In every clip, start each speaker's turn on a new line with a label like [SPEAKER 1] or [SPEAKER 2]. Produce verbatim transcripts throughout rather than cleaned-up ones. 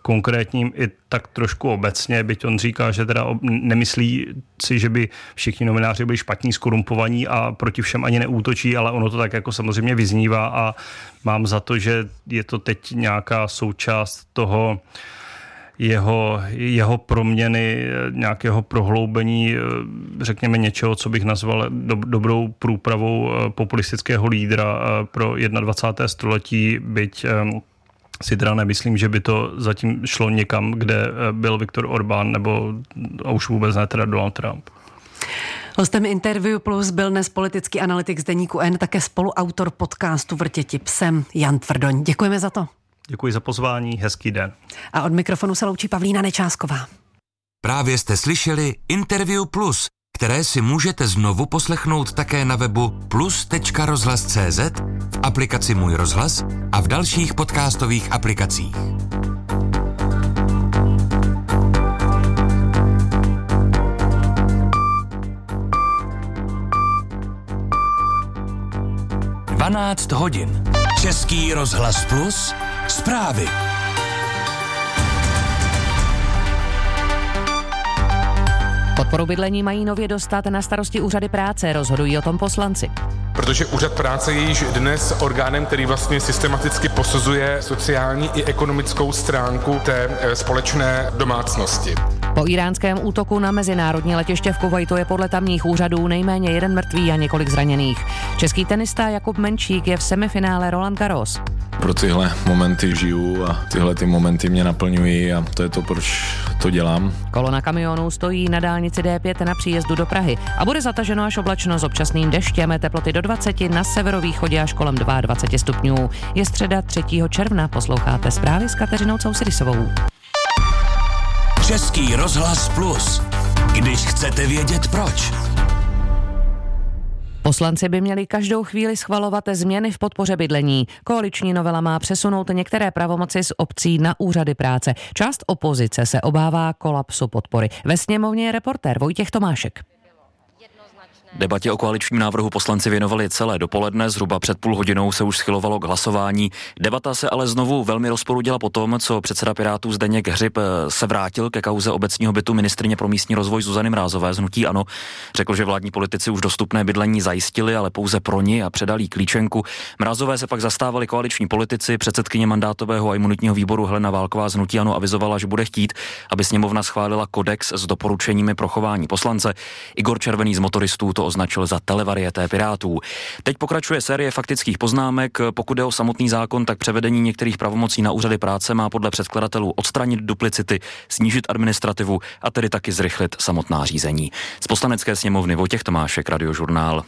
[SPEAKER 1] konkrétním i tak trošku obecně, byť on říká, že teda nemyslí si, že by všichni novináři byli špatní, skorumpovaní a proti všem ani neútočí, ale ono to tak jako samozřejmě vyznívá a mám za to, že je to teď nějaká součást toho jeho, jeho proměny, nějakého prohloubení, řekněme něčeho, co bych nazval do, dobrou průpravou populistického lídra pro dvacátého prvního století, byť si teda nemyslím, že by to zatím šlo někam, kde byl Viktor Orbán nebo a už vůbec ne teda Donald Trump.
[SPEAKER 2] Hostem Interview Plus byl dnes politický analytik z deníku N, také spoluautor podcastu Vrtěti psem Jan Tvrdoň. Děkujeme za to.
[SPEAKER 1] Děkuji za pozvání, hezký den.
[SPEAKER 2] A od mikrofonu se loučí Pavlína Nečásková.
[SPEAKER 3] Právě jste slyšeli Interview Plus, které si můžete znovu poslechnout také na webu plus tečka rozhlas tečka cé zet, v aplikaci Můj rozhlas a v dalších podcastových aplikacích. dvanáct hodin. Český rozhlas Plus. Zprávy.
[SPEAKER 4] Podporu bydlení mají nově dostat na starosti úřady práce, rozhodují o tom poslanci.
[SPEAKER 5] Protože úřad práce je již dnes orgánem, který vlastně systematicky posuzuje sociální i ekonomickou stránku té společné domácnosti.
[SPEAKER 4] Po iránském útoku na mezinárodní letiště v Kuvajtu je podle tamních úřadů nejméně jeden mrtvý a několik zraněných. Český tenista Jakub Menčík je v semifinále Roland Garros.
[SPEAKER 6] Pro tyhle momenty žiju a tyhle ty momenty mě naplňují a to je to, proč to dělám.
[SPEAKER 4] Kolona kamionů stojí na dálnici D pět na příjezdu do Prahy a bude zataženo až oblačno s občasným deštěm, teploty do dvacet, na severovýchodě až kolem dvacet dva stupňů. Je středa třetího června, posloucháte zprávy s Kateřinou Cousidisovou.
[SPEAKER 3] Český rozhlas Plus. Když chcete vědět proč.
[SPEAKER 4] Poslanci by měli každou chvíli schvalovat změny v podpoře bydlení. Koaliční novela má přesunout některé pravomoci z obcí na úřady práce. Část opozice se obává kolapsu podpory. Ve sněmovně je reportér Vojtěch Tomášek.
[SPEAKER 7] Debatě o koaličním návrhu poslanci věnovali celé dopoledne, zhruba před půl hodinou se už schylovalo k hlasování. Debata se ale znovu velmi rozporudila po tom, co předseda Pirátů Zdeněk Hřib se vrátil ke kauze obecního bytu ministryně pro místní rozvoj Zuzany Mrázové z hnutí ANO. Řekl, že vládní politici už dostupné bydlení zajistili, ale pouze pro ni a předali klíčenku. Mrázové se pak zastávali koaliční politici, předsedkyně mandátového a imunitního výboru Helena Válková z hnutí ANO avizovala, že bude chtít, aby sněmovna schválila kodex s doporučeními pro chování poslance. Igor Červený z Motoristů to označil za televariété Pirátů. Teď pokračuje série faktických poznámek. Pokud jde o samotný zákon, tak převedení některých pravomocí na úřady práce má podle předkladatelů odstranit duplicity, snížit administrativu a tedy taky zrychlit samotná řízení. Z Poslanecké sněmovny Vojtěch Tomášek, Radiožurnál.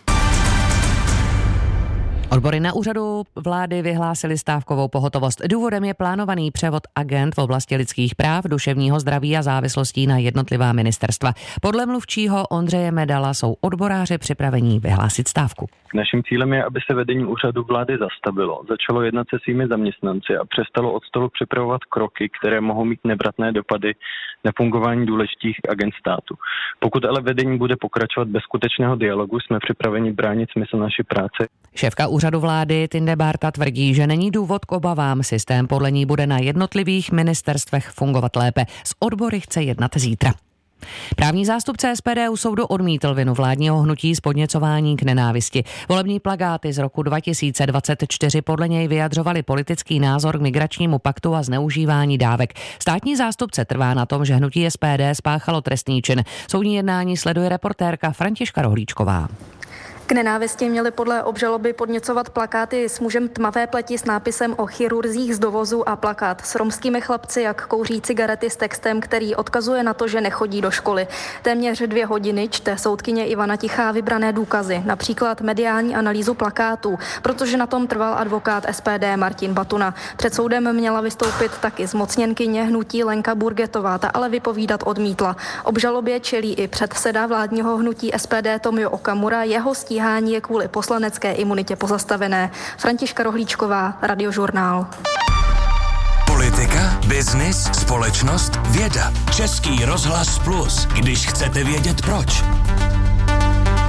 [SPEAKER 4] Odbory na úřadu vlády vyhlásily stávkovou pohotovost. Důvodem je plánovaný převod agent v oblasti lidských práv, duševního zdraví a závislostí na jednotlivá ministerstva. Podle mluvčího Ondřeje Medala jsou odboráři připravení vyhlásit stávku.
[SPEAKER 8] Naším cílem je, aby se vedení úřadu vlády zastavilo, začalo jednat se svými zaměstnanci a přestalo od stolu připravovat kroky, které mohou mít nevratné dopady na fungování důležitých agent státu. Pokud ale vedení bude pokračovat bez skutečného dialogu, jsme připraveni bránit smysl naší práce.
[SPEAKER 4] Šéfka úřadu vlády Tinde Barta tvrdí, že není důvod k obavám. Systém podle ní bude na jednotlivých ministerstvech fungovat lépe. S odbory chce jednat zítra. Právní zástupce S P D u soudu odmítl vinu vládního hnutí z podněcování k nenávisti. Volební plakáty z roku dva tisíce dvacet čtyři podle něj vyjadřovaly politický názor k migračnímu paktu a zneužívání dávek. Státní zástupce trvá na tom, že hnutí S P D spáchalo trestný čin. Soudní jednání sleduje reportérka Františka Rohlíčková.
[SPEAKER 9] K nenávisti měly podle obžaloby podněcovat plakáty s mužem tmavé pleti s nápisem o chirurzích z dovozu a plakát s romskými chlapci, jak kouří cigarety s textem, který odkazuje na to, že nechodí do školy. Téměř dvě hodiny čte soudkyně Ivana Tichá vybrané důkazy, například mediální analýzu plakátů, protože na tom trval advokát S P D Martin Batuna. Před soudem měla vystoupit taky zmocněnkyně hnutí Lenka Burgetová, ta ale vypovídat odmítla. Obžalobě čelí i předseda vládního hnutí S P D Tomio Okamura, jeho stíhání je kvůli poslanecké imunitě pozastavené. Františka Rohlíčková, Radiožurnál.
[SPEAKER 3] Politika, biznis, společnost, věda. Český rozhlas Plus, když chcete vědět proč.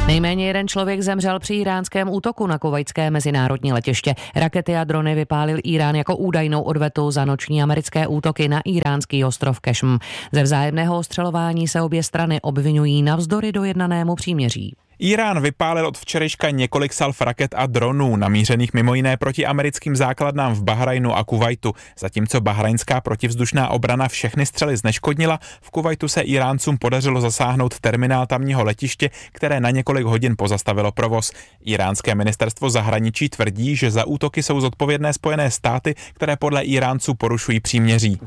[SPEAKER 4] Nejméně jeden člověk zemřel při iránském útoku na kuvajské mezinárodní letiště. Rakety a drony vypálil Irán jako údajnou odvetu za noční americké útoky na iránský ostrov Kešm. Ze vzájemného ostřelování se obě strany obvinují navzdory dojednanému příměří.
[SPEAKER 10] Irán vypálil od včerejška několik salv raket a dronů, namířených mimo jiné proti americkým základnám v Bahrajnu a Kuvajtu. Zatímco bahrajnská protivzdušná obrana všechny střely zneškodnila, v Kuvajtu se Iráncům podařilo zasáhnout terminál tamního letiště, které na několik hodin pozastavilo provoz. Iránské ministerstvo zahraničí tvrdí, že za útoky jsou zodpovědné Spojené státy, které podle Iránců porušují příměří.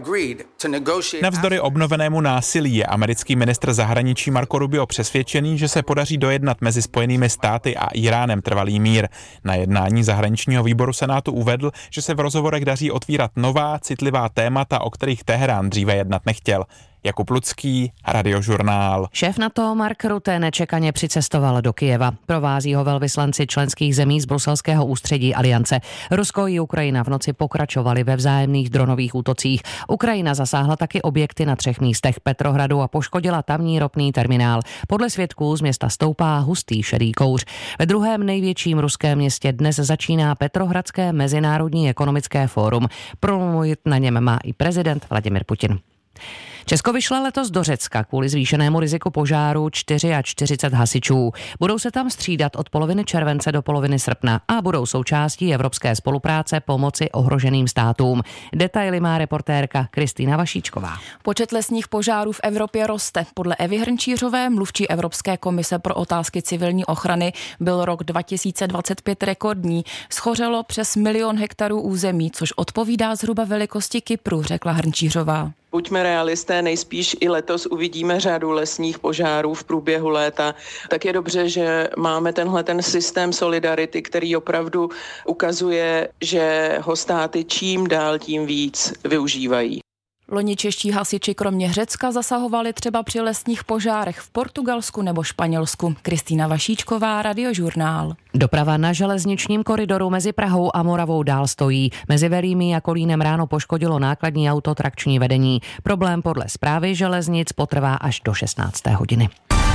[SPEAKER 10] Navzdory obnovenému násilí je americký ministr zahraničí Marco Rubio přesvědčený, že se podaří dojednat mezi Spojenými státy a Iránem trvalý mír. Na jednání zahraničního výboru Senátu uvedl, že se v rozhovorech daří otvírat nová, citlivá témata, o kterých Teherán dříve jednat nechtěl. Jakub Lucký, Radiožurnál.
[SPEAKER 4] Šéf NATO Mark Rutte nečekaně přicestoval do Kyjeva. Provází ho velvyslanci členských zemí z bruselského ústředí Aliance. Rusko i Ukrajina v noci pokračovali ve vzájemných dronových útocích. Ukrajina zasáhla taky objekty na třech místech Petrohradu a poškodila tamní ropný terminál. Podle svědků z města stoupá hustý šedý kouř. Ve druhém největším ruském městě dnes začíná Petrohradské mezinárodní ekonomické fórum. Promluvit na něm má i prezident Vladimir Putin. Česko vyšle letos do Řecka kvůli zvýšenému riziku požáru čtyřicet čtyři hasičů. Budou se tam střídat od poloviny července do poloviny srpna a budou součástí evropské spolupráce pomoci ohroženým státům. Detaily má reportérka Kristýna Vašíčková.
[SPEAKER 11] Počet lesních požárů v Evropě roste. Podle Evy Hrnčířové, mluvčí Evropské komise pro otázky civilní ochrany, byl rok dva tisíce dvacet pět rekordní. Schořelo přes milion hektarů území, což odpovídá zhruba velikosti Kypru, řekla Hrnčířová.
[SPEAKER 12] Buďme realisté, nejspíš i letos uvidíme řadu lesních požárů v průběhu léta. Tak je dobře, že máme tenhle ten systém solidarity, který opravdu ukazuje, že ho státy čím dál tím víc využívají.
[SPEAKER 11] Loni čeští hasiči kromě Řecka zasahovali třeba při lesních požárech v Portugalsku nebo Španělsku. Kristýna Vašíčková, Radiožurnál.
[SPEAKER 4] Doprava na železničním koridoru mezi Prahou a Moravou dál stojí. Mezi Velími a Kolínem ráno poškodilo nákladní auto trakční vedení. Problém podle správy železnic potrvá až do šestnácté hodiny.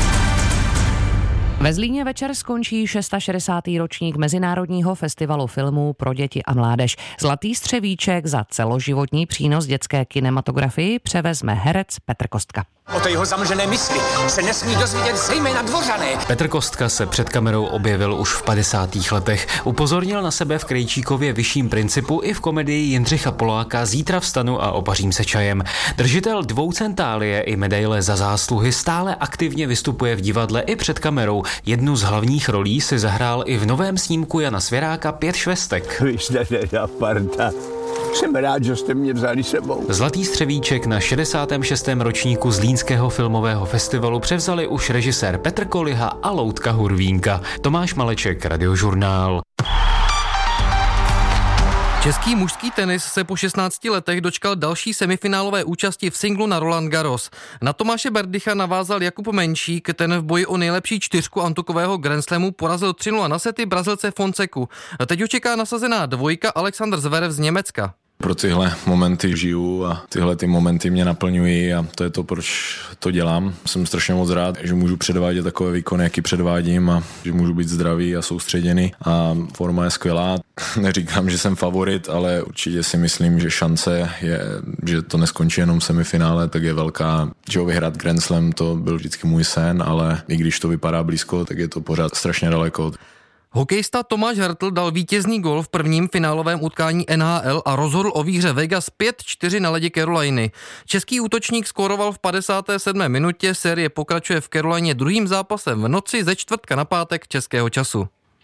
[SPEAKER 4] Ve Zlíně večer skončí šedesátý šestý ročník Mezinárodního festivalu filmů pro děti a mládež. Zlatý střevíček za celoživotní přínos dětské kinematografii převezme herec Petr Kostka.
[SPEAKER 13] O té jeho zamlžené mysli se nesmí dozvědět zejména dvořané.
[SPEAKER 14] Petr Kostka se před kamerou objevil už v padesátých letech. Upozornil na sebe v Krejčíkově Vyšším principu i v komedii Jindřicha Poláka Zítra vstanu a opařím se čajem. Držitel dvou centálie i medaile za zásluhy stále aktivně vystupuje v divadle i před kamerou. Jednu z hlavních rolí si zahrál i v novém snímku Jana Svěráka Pět švestek.
[SPEAKER 15] Vy jste teda parta. Jsem rád, že jste mě vzali sebou.
[SPEAKER 14] Zlatý střevíček na šedesátém šestém ročníku Zlínského filmového festivalu převzali už režisér Petr Koliha a Loutka Hurvínka. Tomáš Maleček, Radiožurnál.
[SPEAKER 16] Český mužský tenis se po šestnácti letech dočkal další semifinálové účasti v singlu na Roland Garros. Na Tomáše Berdycha navázal Jakub Menšík, ten v boji o nejlepší čtyřku antukového Grand Slamu porazil tři nula na sety Brazilce Fonseku. Teď ho čeká nasazená dvojka Alexander Zverev z Německa.
[SPEAKER 6] Pro tyhle momenty žiju a tyhle ty momenty mě naplňují a to je to, proč to dělám. Jsem strašně moc rád, že můžu předvádět takové výkony, jaký předvádím a že můžu být zdravý a soustředěný a forma je skvělá. Neříkám, že jsem favorit, ale určitě si myslím, že šance je, že to neskončí jenom v semifinále, tak je velká. Že vyhrát Grand Slam, to byl vždycky můj sen, ale i když to vypadá blízko, tak je to pořád strašně daleko.
[SPEAKER 16] Hokejista Tomáš Hertl dal vítězný gól v prvním finálovém utkání N H L a rozhodl o výhře Vegas pět čtyři na ledě Caroliny. Český útočník skóroval v padesáté sedmé minutě, série pokračuje v Carolině druhým zápasem v noci ze čtvrtka na pátek českého času.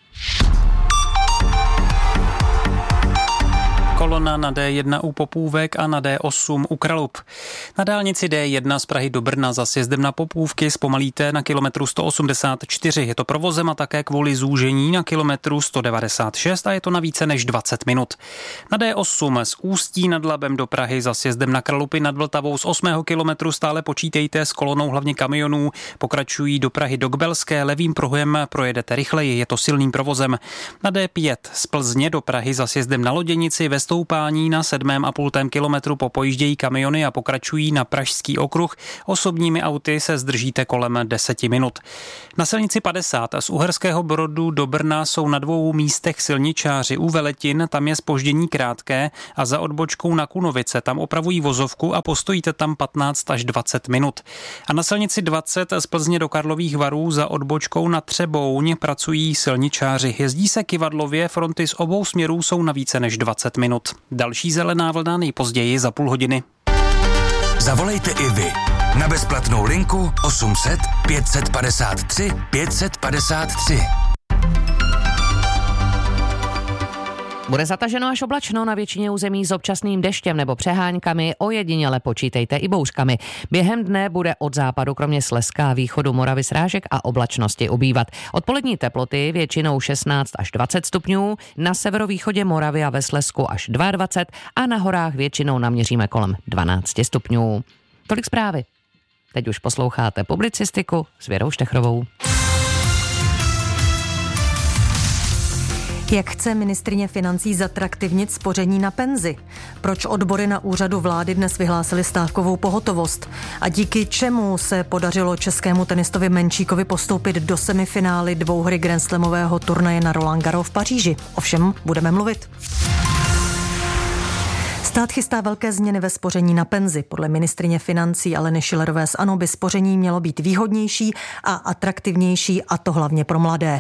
[SPEAKER 17] Kolona na D jedna u Popůvek a na D osm u Kralup. Na dálnici D jedna z Prahy do Brna za sjezdem na Popůvky zpomalíte na kilometru sto osmdesát čtyři. Je to provozem a také kvůli zúžení na kilometru sto devadesát šest a je to na více než dvacet minut. Na D osm z Ústí nad Labem do Prahy za sjezdem na Kralupy nad Vltavou z osmého kilometru stále počítejte s kolonou hlavně kamionů. Pokračují do Prahy do Kbelské, levým pruhem projedete rychleji, je to silným provozem. Na D pět z Plzně do Prahy za sjezdem na Loděnici ve stoupání na sedmém a půltém kilometru popojíždějí kamiony a pokračují na Pražský okruh. Osobními auty se zdržíte kolem deseti minut. Na silnici padesát z Uherského Brodu do Brna jsou na dvou místech silničáři. U Veletin tam je zpoždění krátké a za odbočkou na Kunovice tam opravují vozovku a postojíte tam patnáct až dvacet minut. A na silnici dvacet z Plzně do Karlových Varů za odbočkou na Třebouň pracují silničáři. Jezdí se kyvadlově, fronty z obou směrů jsou na více než dvacet minut. Další zelená vlna nejpozději za půl hodiny.
[SPEAKER 3] Zavolejte i vy na bezplatnou linku osm set pět padesát tři pět padesát tři.
[SPEAKER 4] Bude zataženo až oblačno na většině území s občasným deštěm nebo přeháňkami, ojediněle počítejte i bouřkami. Během dne bude od západu kromě Slezska a východu Moravy srážek a oblačnosti ubývat. Odpolední teploty většinou šestnáct až dvacet stupňů, na severovýchodě Moravy a ve Slezsku až dvacet dva a na horách většinou naměříme kolem dvanáct stupňů. Tolik zprávy. Teď už posloucháte publicistiku s Věrou Štechrovou.
[SPEAKER 18] Jak chce ministryně financí zatraktivnit spoření na penzi? Proč odbory na úřadu vlády dnes vyhlásily stávkovou pohotovost? A díky čemu se podařilo českému tenistovi Menčíkovi postoupit do semifinály dvouhry grandslamového turnaje na Roland Garros v Paříži? O všem budeme mluvit. Stát chystá velké změny ve spoření na penzi. Podle ministryně financí Aleny Schillerové z ANO by spoření mělo být výhodnější a atraktivnější, a to hlavně pro mladé.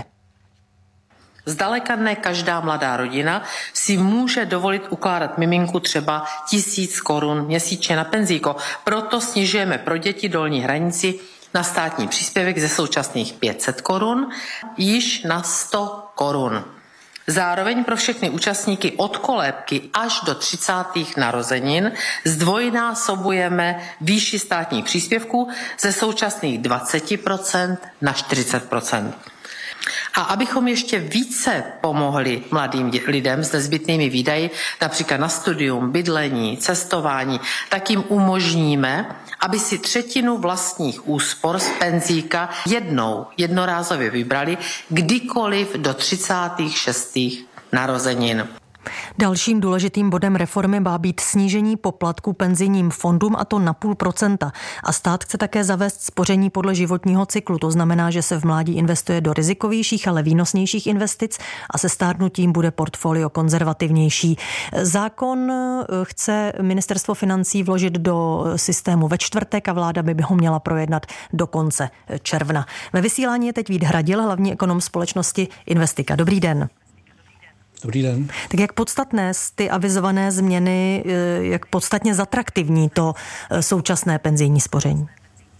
[SPEAKER 19] Zdaleka ne každá mladá rodina si může dovolit ukládat miminku třeba tisíc korun měsíčně na penzíko. Proto snižujeme pro děti dolní hranici na státní příspěvek ze současných pět set korun již na sto korun. Zároveň pro všechny účastníky od kolébky až do třicátých narozenin zdvojnásobujeme výši státních příspěvků ze současných dvacet procent na čtyřicet procent. A abychom ještě více pomohli mladým lidem s nezbytnými výdaji, například na studium, bydlení, cestování, tak jim umožníme, aby si třetinu vlastních úspor z penzíka jednou jednorázově vybrali kdykoliv do třicátých šestých narozenin.
[SPEAKER 18] Dalším důležitým bodem reformy má být snížení poplatků penzijním fondům, a to na půl procenta. A stát chce také zavést spoření podle životního cyklu. To znamená, že se v mládí investuje do rizikovějších, ale výnosnějších investic a se stárnutím bude portfolio konzervativnější. Zákon chce ministerstvo financí vložit do systému ve čtvrtek a vláda by ho měla projednat do konce června. Ve vysílání je teď Vít Hradil, hlavní ekonom společnosti Investika. Dobrý den.
[SPEAKER 20] Dobrý den.
[SPEAKER 18] Tak jak podstatné ty avizované změny, jak podstatně zatraktivní to současné penzijní spoření?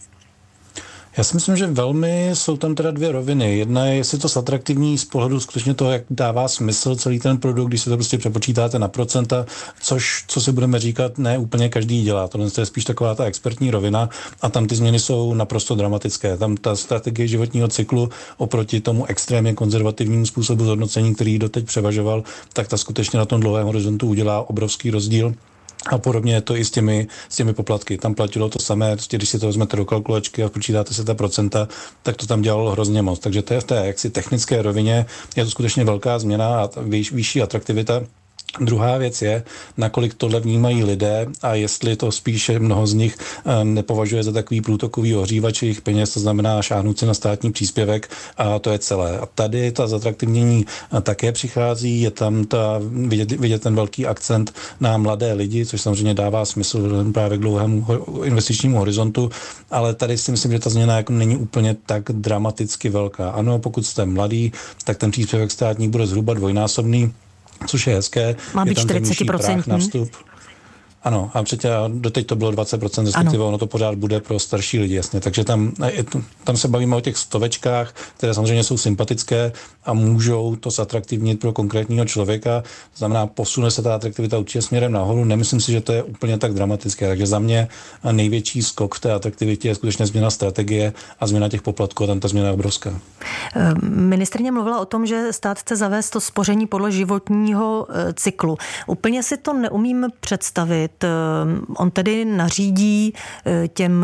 [SPEAKER 20] Já si myslím, že velmi jsou tam teda dvě roviny. Jedna je, jestli to atraktivní z pohledu skutečně toho, jak dává smysl celý ten produkt, když se to prostě přepočítáte na procenta, což, co si budeme říkat, ne úplně každý dělá. Tohle je spíš taková ta expertní rovina a tam ty změny jsou naprosto dramatické. Tam ta strategie životního cyklu oproti tomu extrémně konzervativnímu způsobu zhodnocení, který doteď převažoval, tak ta skutečně na tom dlouhém horizontu udělá obrovský rozdíl. A podobně je to i s těmi, s těmi poplatky. Tam platilo to samé, prostě, když si to vezmete do kalkulačky a počítáte se ta procenta, tak to tam dělalo hrozně moc. Takže to je v té jaksi technické rovině, je to skutečně velká změna a výš, vyšší atraktivita. Druhá věc je, nakolik tohle vnímají lidé a jestli to spíše mnoho z nich nepovažuje za takový průtokový ohřívač jejich peněz, to znamená šáhnout si na státní příspěvek a to je celé. A tady ta zatraktivnění také přichází, je tam ta, vidět, vidět ten velký akcent na mladé lidi, což samozřejmě dává smysl právě k dlouhému investičnímu horizontu, ale tady si myslím, že ta změna jako není úplně tak dramaticky velká. Ano, pokud jste mladý, tak ten příspěvek státní bude zhruba dvojnásobný, což je hezké.
[SPEAKER 18] Má být čtyřicet procent
[SPEAKER 20] na vstup. Ano, a předtím doteď to bylo dvacet procent, respektive ono to pořád bude pro starší lidi, jasně. Takže tam, tam se bavíme o těch stovečkách, které samozřejmě jsou sympatické a můžou to zatraktivnit pro konkrétního člověka. To znamená, posune se ta atraktivita určitě směrem nahoru. Nemyslím si, že to je úplně tak dramatické. Takže za mě největší skok v té atraktivitě je skutečně změna strategie a změna těch poplatků a tam ta změna je obrovská.
[SPEAKER 18] Ministryně mluvila o tom, že stát chce zavést to spoření podle životního cyklu. Úplně si to neumím představit. On tedy nařídí těm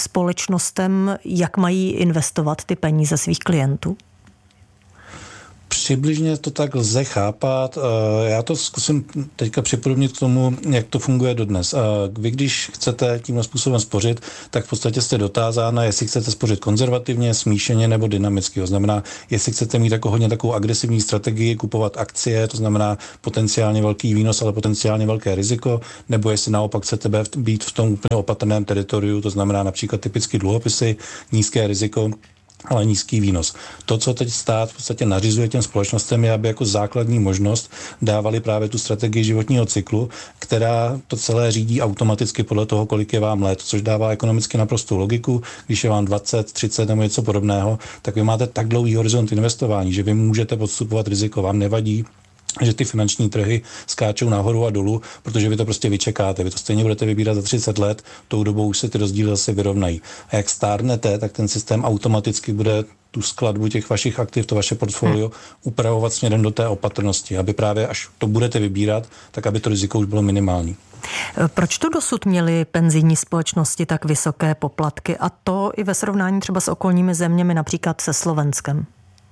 [SPEAKER 18] společnostem, jak mají investovat ty peníze svých klientů?
[SPEAKER 20] Přibližně to tak lze chápat. Já to zkusím teďka připodobnit k tomu, jak to funguje dodnes. Vy, když chcete tímhle způsobem spořit, tak v podstatě jste dotázána, jestli chcete spořit konzervativně, smíšeně nebo dynamicky. To znamená, jestli chcete mít jako hodně takovou agresivní strategii, kupovat akcie, to znamená potenciálně velký výnos, ale potenciálně velké riziko, nebo jestli naopak chcete být v tom úplně opatrném teritoriu, to znamená například typicky dluhopisy, nízké riziko, ale nízký výnos. To, co teď stát v podstatě nařizuje těm společnostem, je, aby jako základní možnost dávali právě tu strategii životního cyklu, která to celé řídí automaticky podle toho, kolik je vám let, což dává ekonomicky naprostou logiku. Když je vám dvacet, třicet nebo něco podobného, tak vy máte tak dlouhý horizont investování, že vy můžete podstupovat riziko, vám nevadí, že ty finanční trhy skáčou nahoru a dolů, protože vy to prostě vyčekáte. Vy to stejně budete vybírat za třicet let, tou dobou už se ty rozdíly zase vyrovnají. A jak stárnete, tak ten systém automaticky bude tu skladbu těch vašich aktiv, to vaše portfolio hmm. upravovat směrem do té opatrnosti, aby právě až to budete vybírat, tak aby to riziko už bylo minimální.
[SPEAKER 18] Proč to dosud měly penzijní společnosti tak vysoké poplatky, a to i ve srovnání třeba s okolními zeměmi, například se Slovenskem?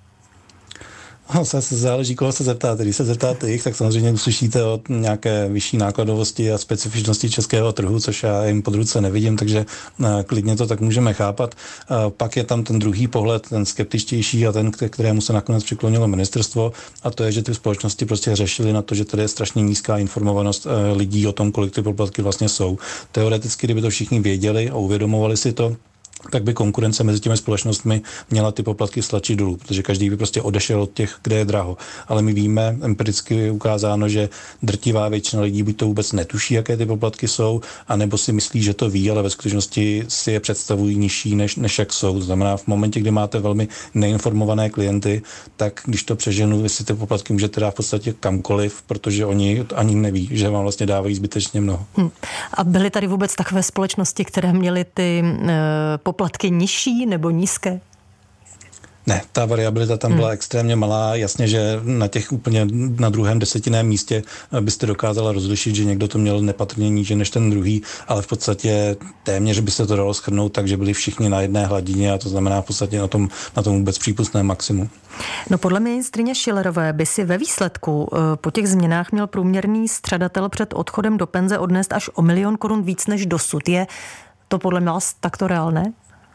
[SPEAKER 20] No, se záleží, koho se zeptáte. Když se zeptáte jich, tak samozřejmě uslyšíte o nějaké vyšší nákladovosti a specifičnosti českého trhu, což já jim pod ruce nevidím, takže klidně to tak můžeme chápat. Pak je tam ten druhý pohled, ten skeptičtější a ten, kterému se nakonec přiklonilo ministerstvo, a to je, že ty společnosti prostě řešily na to, že tady je strašně nízká informovanost lidí o tom, kolik ty poplatky vlastně jsou. Teoreticky, kdyby to všichni věděli a uvědomovali si to, tak by konkurence mezi těmi společnostmi měla ty poplatky stlačit dolů, protože každý by prostě odešel od těch, kde je draho. Ale my víme, empiricky je ukázáno, že drtivá většina lidí buď to vůbec netuší, jaké ty poplatky jsou, anebo si myslí, že to ví, ale ve skutečnosti si je představují nižší, než, než jak jsou. To znamená, v momentě, kdy máte velmi neinformované klienty, tak když to přeženu, vy si ty poplatky můžete dát v podstatě kamkoliv, protože oni ani neví, že vám vlastně dávají zbytečně mnoho.
[SPEAKER 18] Hmm. A byly tady vůbec takové společnosti, které měly ty uh, poplatky nižší nebo nízké?
[SPEAKER 20] Ne, ta variabilita tam byla hmm. extrémně malá. Jasně, že na těch úplně na druhém desetiném místě byste dokázala rozlišit, že někdo to měl nepatrně níže než ten druhý, ale v podstatě téměř by se to dalo shrnout tak, že byli všichni na jedné hladině, a to znamená v podstatě na tom, na tom vůbec přípustné maximum.
[SPEAKER 18] No podle ministryně Schillerové by si ve výsledku po těch změnách měl průměrný střadatel před odchodem do penze odnést až o milion korun víc než dosud. Je to podle vás takto reálné?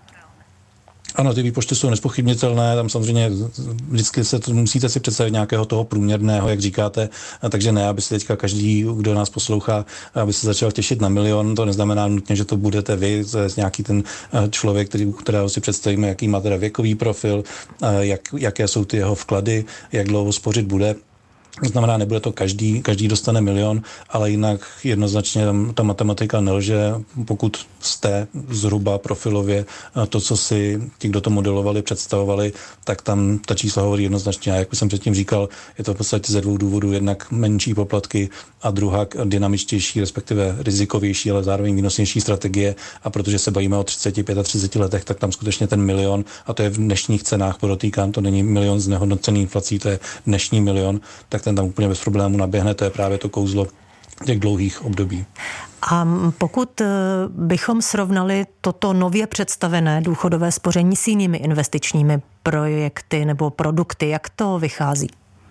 [SPEAKER 20] Ano, ty výpočty jsou nezpochybnitelné, tam samozřejmě vždycky se to, musíte si představit nějakého toho průměrného, jak říkáte, takže ne, aby si teďka každý, kdo nás poslouchá, aby se začal těšit na milion, to neznamená nutně, že to budete vy, to je nějaký ten člověk, který, kterého si představíme, jaký má teda věkový profil, jak, jaké jsou ty jeho vklady, jak dlouho spořit bude. To znamená, nebude to každý, každý dostane milion, ale jinak jednoznačně ta matematika nelže, pokud jste zhruba profilově to, co si ti, kdo to modelovali, představovali, tak tam ta čísla hovorí jednoznačně. A jak už jsem předtím říkal, je to v podstatě ze dvou důvodů. Jednak menší poplatky a druhá dynamičtější, respektive rizikovější, ale zároveň výnosnější strategie. A protože se bavíme o třicet, třicet pět letech, tak tam skutečně ten milion, a to je v dnešních cenách, podotýkám, to není milion z nehodnocený inflací, to je dnešní milion, tak ten tam úplně bez problému naběhne, to je právě to kouzlo těch dlouhých období.
[SPEAKER 18] A pokud bychom srovnali toto nově představené důchodové spoření s jinými investičními projekty nebo produkty, jak to vychází?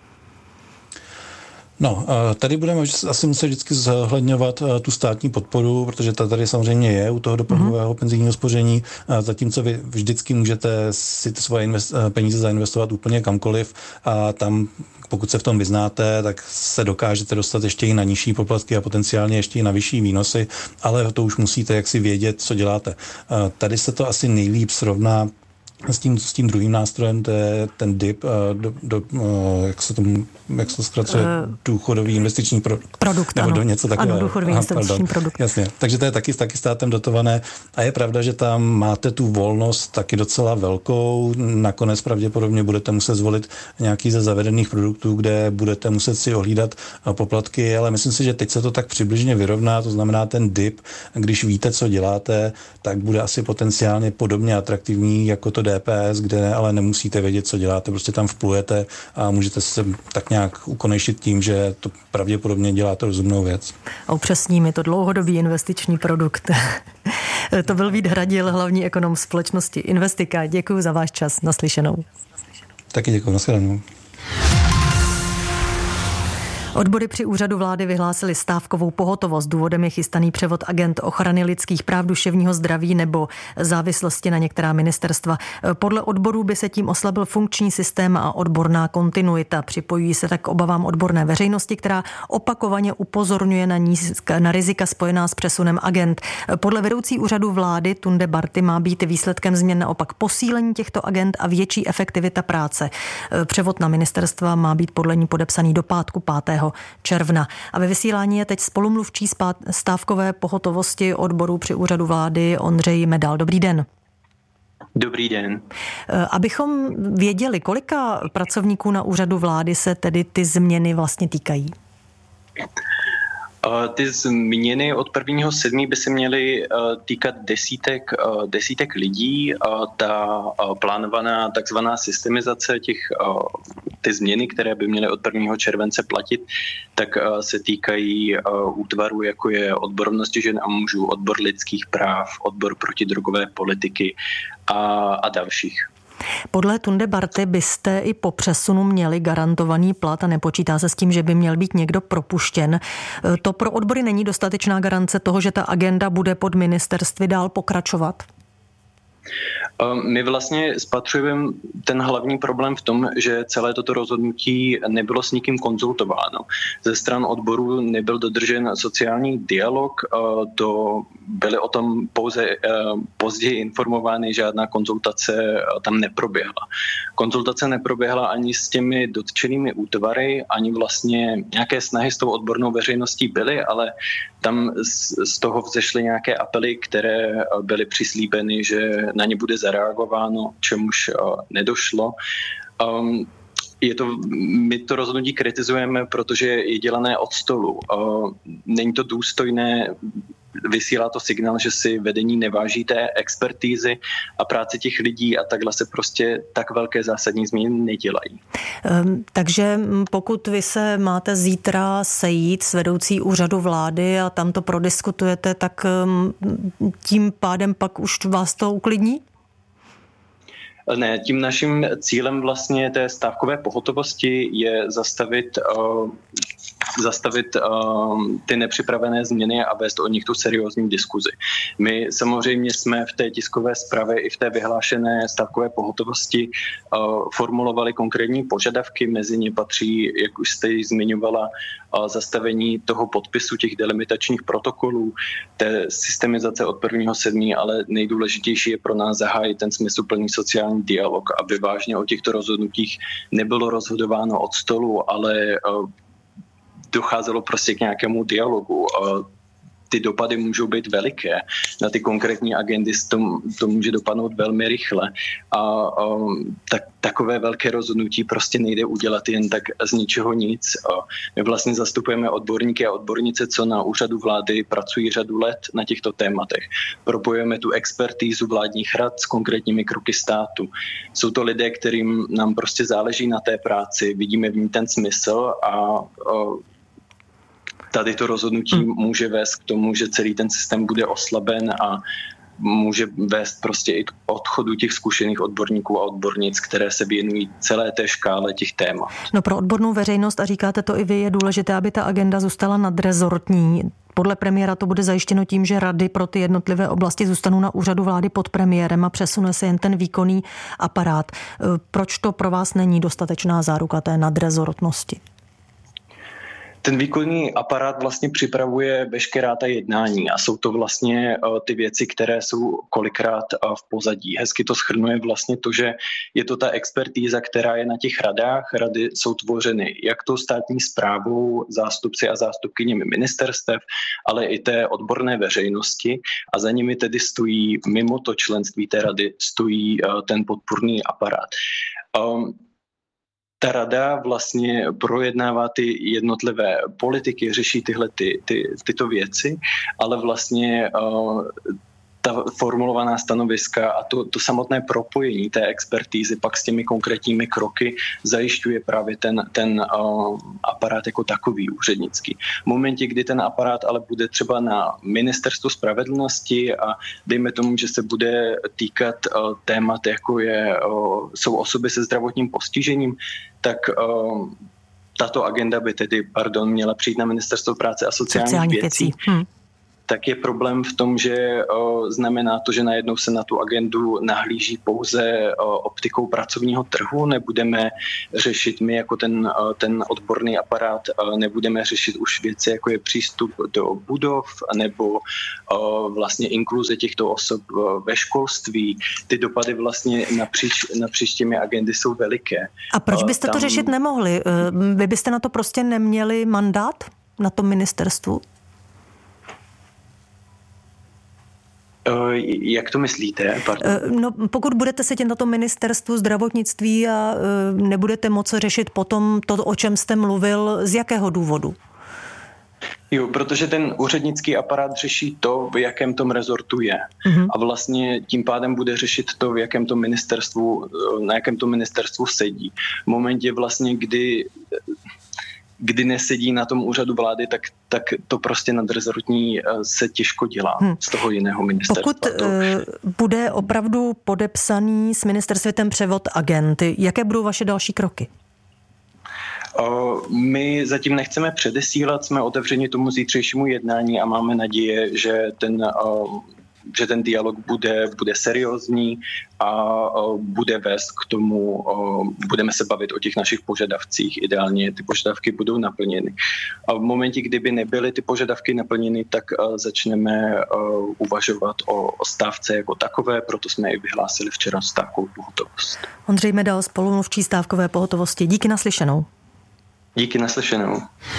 [SPEAKER 20] No, tady budeme asi muset vždycky zohledňovat tu státní podporu, protože ta tady samozřejmě je u toho doplňkového mm-hmm. penzijního spoření, zatímco vy vždycky můžete si ty svoje invest- peníze zainvestovat úplně kamkoliv a tam, pokud se v tom vyznáte, tak se dokážete dostat ještě i na nižší poplatky a potenciálně ještě i na vyšší výnosy, ale to už musíte jaksi vědět, co děláte. Tady se to asi nejlíp srovná S tím, s tím druhým nástrojem, to je ten D I P, do, do, jak se tomu, jak se to zkracuje, uh, důchodový investiční produkt.
[SPEAKER 18] Produkt,
[SPEAKER 20] nebo
[SPEAKER 18] ano.
[SPEAKER 20] do něco takového.
[SPEAKER 18] Ano, důchodový Aha, investiční pardon. produkt.
[SPEAKER 20] Jasně, takže to je taky, taky státem dotované a je pravda, že tam máte tu volnost taky docela velkou. Nakonec pravděpodobně budete muset zvolit nějaký ze zavedených produktů, kde budete muset si ohlídat poplatky, ale myslím si, že teď se to tak přibližně vyrovná, to znamená ten D I P, když víte, co děláte, tak bude asi potenciálně podobně atraktivní jako to D P S, kde ale nemusíte vědět, co děláte, prostě tam vplujete a můžete se tak nějak ukonejšit tím, že to pravděpodobně děláte rozumnou věc.
[SPEAKER 18] A upřesním, je to dlouhodobý investiční produkt. To byl Vít Hradil, hlavní ekonom společnosti Investika. Děkuji za váš čas, naslyšenou.
[SPEAKER 20] Taky děkuji, nashledanou.
[SPEAKER 18] Odbory při úřadu vlády vyhlásili stávkovou pohotovost. Důvodem je chystaný převod agent ochrany lidských práv, duševního zdraví nebo závislosti na některá ministerstva. Podle odborů by se tím oslabil funkční systém a odborná kontinuita. Připojují se tak k obavám odborné veřejnosti, která opakovaně upozorňuje na, nízka, na rizika spojená s přesunem agent. Podle vedoucí úřadu vlády Tunde Barty má být výsledkem změn naopak posílení těchto agent a větší efektivita práce. Převod na ministerstva má být podle ní podepsaný do pátku pátého června. A ve vysílání je teď spolumluvčí stávkové pohotovosti odborů při úřadu vlády Ondřej Medal. Dobrý den.
[SPEAKER 21] Dobrý den.
[SPEAKER 18] Abychom věděli, kolika pracovníků na úřadu vlády se tedy ty změny vlastně týkají?
[SPEAKER 21] Ty změny od prvního sedmého by se měly týkat desítek, desítek lidí. Ta plánovaná takzvaná systemizace těch ty změny, které by měly od prvního července platit, tak se týkají útvarů, jako je odbor rovnosti žen a mužů, odbor lidských práv, odbor protidrogové politiky a, a dalších.
[SPEAKER 18] Podle Tunde Barty byste i po přesunu měli garantovaný plat a nepočítá se s tím, že by měl být někdo propuštěn. To pro odbory není dostatečná garance toho, že ta agenda bude pod ministerstvy dál pokračovat?
[SPEAKER 21] My vlastně spatřujeme ten hlavní problém v tom, že celé toto rozhodnutí nebylo s nikým konzultováno. Ze stran odborů nebyl dodržen sociální dialog, to byly o tom pouze později informovány, žádná konzultace tam neproběhla. Konzultace neproběhla ani s těmi dotčenými útvary, ani vlastně nějaké snahy s tou odbornou veřejností byly, ale tam z toho vzešly nějaké apely, které byly přislíbeny, že na ně bude zareagováno, čemuž nedošlo. Um, je to, my to rozhodnutí kritizujeme, protože je dělané od stolu. Uh, není to důstojné, vysílá to signál, že si vedení neváží té expertízy a práce těch lidí a takhle se prostě tak velké zásadní změny nedělají.
[SPEAKER 18] Um, takže pokud vy se máte zítra sejít s vedoucí úřadu vlády a tam to prodiskutujete, tak um, tím pádem pak už vás to uklidní?
[SPEAKER 21] Ne, tím naším cílem vlastně té stávkové pohotovosti je zastavit, uh, zastavit uh, ty nepřipravené změny a vést o nich tu seriózní diskuzi. My samozřejmě jsme v té tiskové zprávě i v té vyhlášené stávkové pohotovosti uh, formulovali konkrétní požadavky, mezi ně patří, jak už jste ji zmiňovala, uh, zastavení toho podpisu těch delimitačních protokolů, té systemizace od prvního sedmého, ale nejdůležitější je pro nás zahájit ten smysluplný sociální dialog, aby vážně o těchto rozhodnutích nebylo rozhodováno od stolu, ale uh, docházelo prostě k nějakému dialogu. Uh, ty dopady můžou být veliké. Na ty konkrétní agendy to, to může dopadnout velmi rychle. A um, tak, takové velké rozhodnutí prostě nejde udělat jen tak z ničeho nic. Uh, my vlastně zastupujeme odborníky a odbornice, co na úřadu vlády pracují řadu let na těchto tématech. Propojujeme tu expertízu vládních rad s konkrétními kroky státu. Jsou to lidé, kterým nám prostě záleží na té práci, vidíme v ní ten smysl a uh, tady to rozhodnutí může vést k tomu, že celý ten systém bude oslaben a může vést prostě i k odchodu těch zkušených odborníků a odbornic, které se věnují celé té škále těch témat.
[SPEAKER 18] No pro odbornou veřejnost, a říkáte to i vy, je důležité, aby ta agenda zůstala nadrezortní. Podle premiéra to bude zajištěno tím, že rady pro ty jednotlivé oblasti zůstanou na úřadu vlády pod premiérem a přesune se jen ten výkonný aparát. Proč to pro vás není dostatečná záruka té nadrezortnosti?
[SPEAKER 21] Ten výkonný aparát vlastně připravuje veškerá ta jednání a jsou to vlastně ty věci, které jsou kolikrát v pozadí. Hezky to shrnuje vlastně to, že je to ta expertíza, která je na těch radách. Rady jsou tvořeny jak tou státní správou, zástupci a zástupkyněmi ministerstev, ale i té odborné veřejnosti a za nimi tedy stojí, mimo to členství té rady, stojí ten podpůrný aparát. Um, Ta rada vlastně projednává ty jednotlivé politiky, řeší tyhle ty, ty, tyto věci, ale vlastně uh, ta formulovaná stanoviska a to, to samotné propojení té expertízy pak s těmi konkrétními kroky zajišťuje právě ten, ten uh, aparát jako takový úřednický. V momentě, kdy ten aparát ale bude třeba na ministerstvu spravedlnosti a dejme tomu, že se bude týkat uh, témat, jako je, uh, jsou osoby se zdravotním postižením, tak uh, tato agenda by tedy, pardon, měla přijít na Ministerstvo práce a sociálních, sociálních věcí. věcí. Hmm. Tak je problém v tom, že o, znamená to, že najednou se na tu agendu nahlíží pouze o, optikou pracovního trhu, nebudeme řešit my jako ten, o, ten odborný aparát, o, nebudeme řešit už věci, jako je přístup do budov nebo o, vlastně inkluze těchto osob o, ve školství. Ty dopady vlastně napříč, napříč těmi agendy jsou veliké.
[SPEAKER 18] A proč byste o, tam... to řešit nemohli? Vy byste na to prostě neměli mandát na tom ministerstvu?
[SPEAKER 21] Jak to myslíte? Pardon.
[SPEAKER 18] No, pokud budete sedět na tom ministerstvu zdravotnictví a nebudete moci řešit potom to, o čem jste mluvil, z jakého důvodu?
[SPEAKER 21] Jo, protože ten úřednický aparát řeší to, v jakém tom rezortu je. Mm-hmm. A vlastně tím pádem bude řešit to, v jakém tom ministerstvu, na jakém to ministerstvu sedí. V momentě vlastně, kdy kdy nesedí na tom úřadu vlády, tak, tak to prostě nadrezortní se těžko dělá hmm. z toho jiného ministerstva.
[SPEAKER 18] Pokud to... bude opravdu podepsaný s ministerstvem převod agenty, jaké budou vaše další kroky?
[SPEAKER 21] My zatím nechceme předesílat, jsme otevřeni tomu zítřejšímu jednání a máme naděje, že ten že ten dialog bude, bude seriózní a bude vést k tomu, budeme se bavit o těch našich požadavcích. Ideálně ty požadavky budou naplněny. A v momentě, kdyby nebyly ty požadavky naplněny, tak začneme uvažovat o, o stávce jako takové, proto jsme i vyhlásili včera stávkovou pohotovost.
[SPEAKER 18] Ondřej Medal, spolumluvčí stávkové pohotovosti. Díky, naslyšenou.
[SPEAKER 21] Díky, naslyšenou.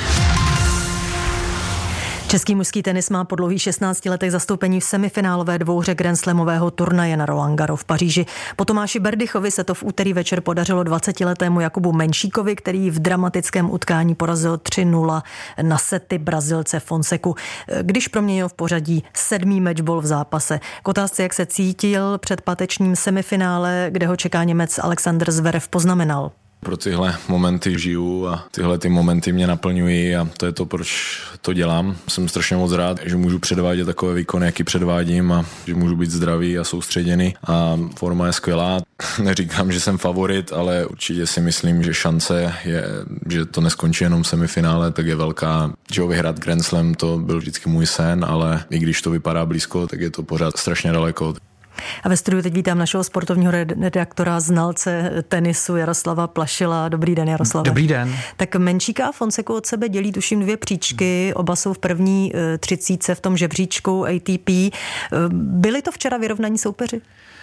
[SPEAKER 18] Český mužský tenis má po dlouhých šestnácti letech zastoupení v semifinálové dvouhře grandslamového turnaje na Roland Garros v Paříži. Po Tomáši Berdychovi se to v úterý večer podařilo dvacetiletému Jakubu Menšíkovi, který v dramatickém utkání porazil tři nula na sety Brazilce Fonseku, když proměnil v pořadí sedmý matchball v zápase. K otázce, jak se cítil před pátečním semifinále, kde ho čeká Němec Alexander Zverev, poznamenal.
[SPEAKER 6] Pro tyhle momenty žiju a tyhle ty momenty mě naplňují a to je to, proč to dělám. Jsem strašně moc rád, že můžu předvádět takové výkony, jaký předvádím a že můžu být zdravý a soustředěný a forma je skvělá. Neříkám, že jsem favorit, ale určitě si myslím, že šance je, že to neskončí jenom v semifinále, tak je velká. Že ho vyhrát Grand Slam, to byl vždycky můj sen, ale i když to vypadá blízko, tak je to pořád strašně daleko.
[SPEAKER 18] A ve studiu teď vítám našeho sportovního redaktora, znalce tenisu Jaroslava Plašila. Dobrý den, Jaroslave.
[SPEAKER 1] Dobrý den.
[SPEAKER 18] Tak Menšíka a Fonseku od sebe dělí tuším dvě příčky, oba jsou v první třicítce v tom žebříčku A T P. Byli to včera vyrovnaní soupeři?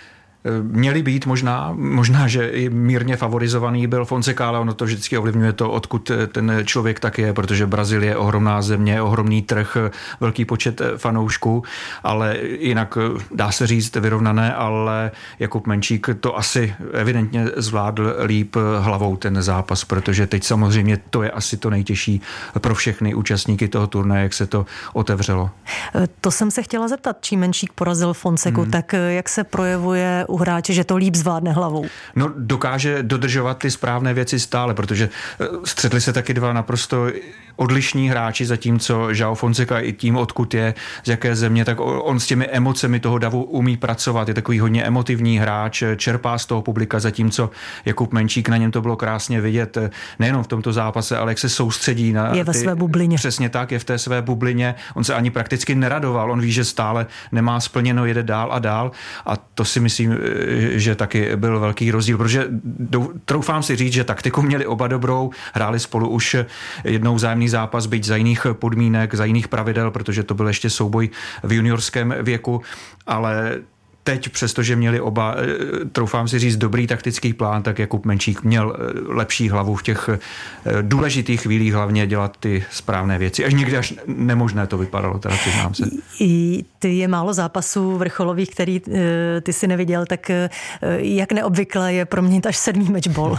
[SPEAKER 1] Měli být možná, možná, že i mírně favorizovaný byl Fonseca, ale ono to vždycky ovlivňuje to, odkud ten člověk tak je, protože Brazílie je ohromná země, ohromný trh, velký počet fanoušků, ale jinak dá se říct vyrovnané, ale Jakub Menšík to asi evidentně zvládl líp hlavou ten zápas, protože teď samozřejmě to je asi to nejtěžší pro všechny účastníky toho turnaje, jak se to otevřelo.
[SPEAKER 18] To jsem se chtěla zeptat, čím Menšík porazil Fonseku, hmm. tak jak se projevuje u hráče, že to líp zvládne hlavou?
[SPEAKER 1] No, dokáže dodržovat ty správné věci stále, protože střetli se taky dva naprosto odlišní hráči, zatímco João Fonseca i tím, odkud je, z jaké země, tak on s těmi emocemi toho davu umí pracovat. Je takový hodně emotivní hráč, čerpá z toho publika, zatímco Jakub Menšík, na něm to bylo krásně vidět, nejenom v tomto zápase, ale jak se soustředí na
[SPEAKER 18] je ve
[SPEAKER 1] ty,
[SPEAKER 18] své bublině.
[SPEAKER 1] Přesně tak, je v té své bublině. On se ani prakticky neradoval, on ví, že stále nemá splněno, jede dál a dál a to si myslím, že taky byl velký rozdíl, protože troufám si říct, že taktiku měli oba dobrou, hráli spolu už jednou vzájemný zápas, byť za jiných podmínek, za jiných pravidel, protože to byl ještě souboj v juniorském věku, ale teď, přestože měli oba, troufám si říct, dobrý taktický plán, tak Jakub Menšík měl lepší hlavu v těch důležitých chvílích, hlavně dělat ty správné věci. Až někdy až nemožné to vypadalo, teda přiznám se.
[SPEAKER 18] I ty je málo zápasů vrcholových, který ty si neviděl, tak jak neobvykle je proměnit až sedmý matchball?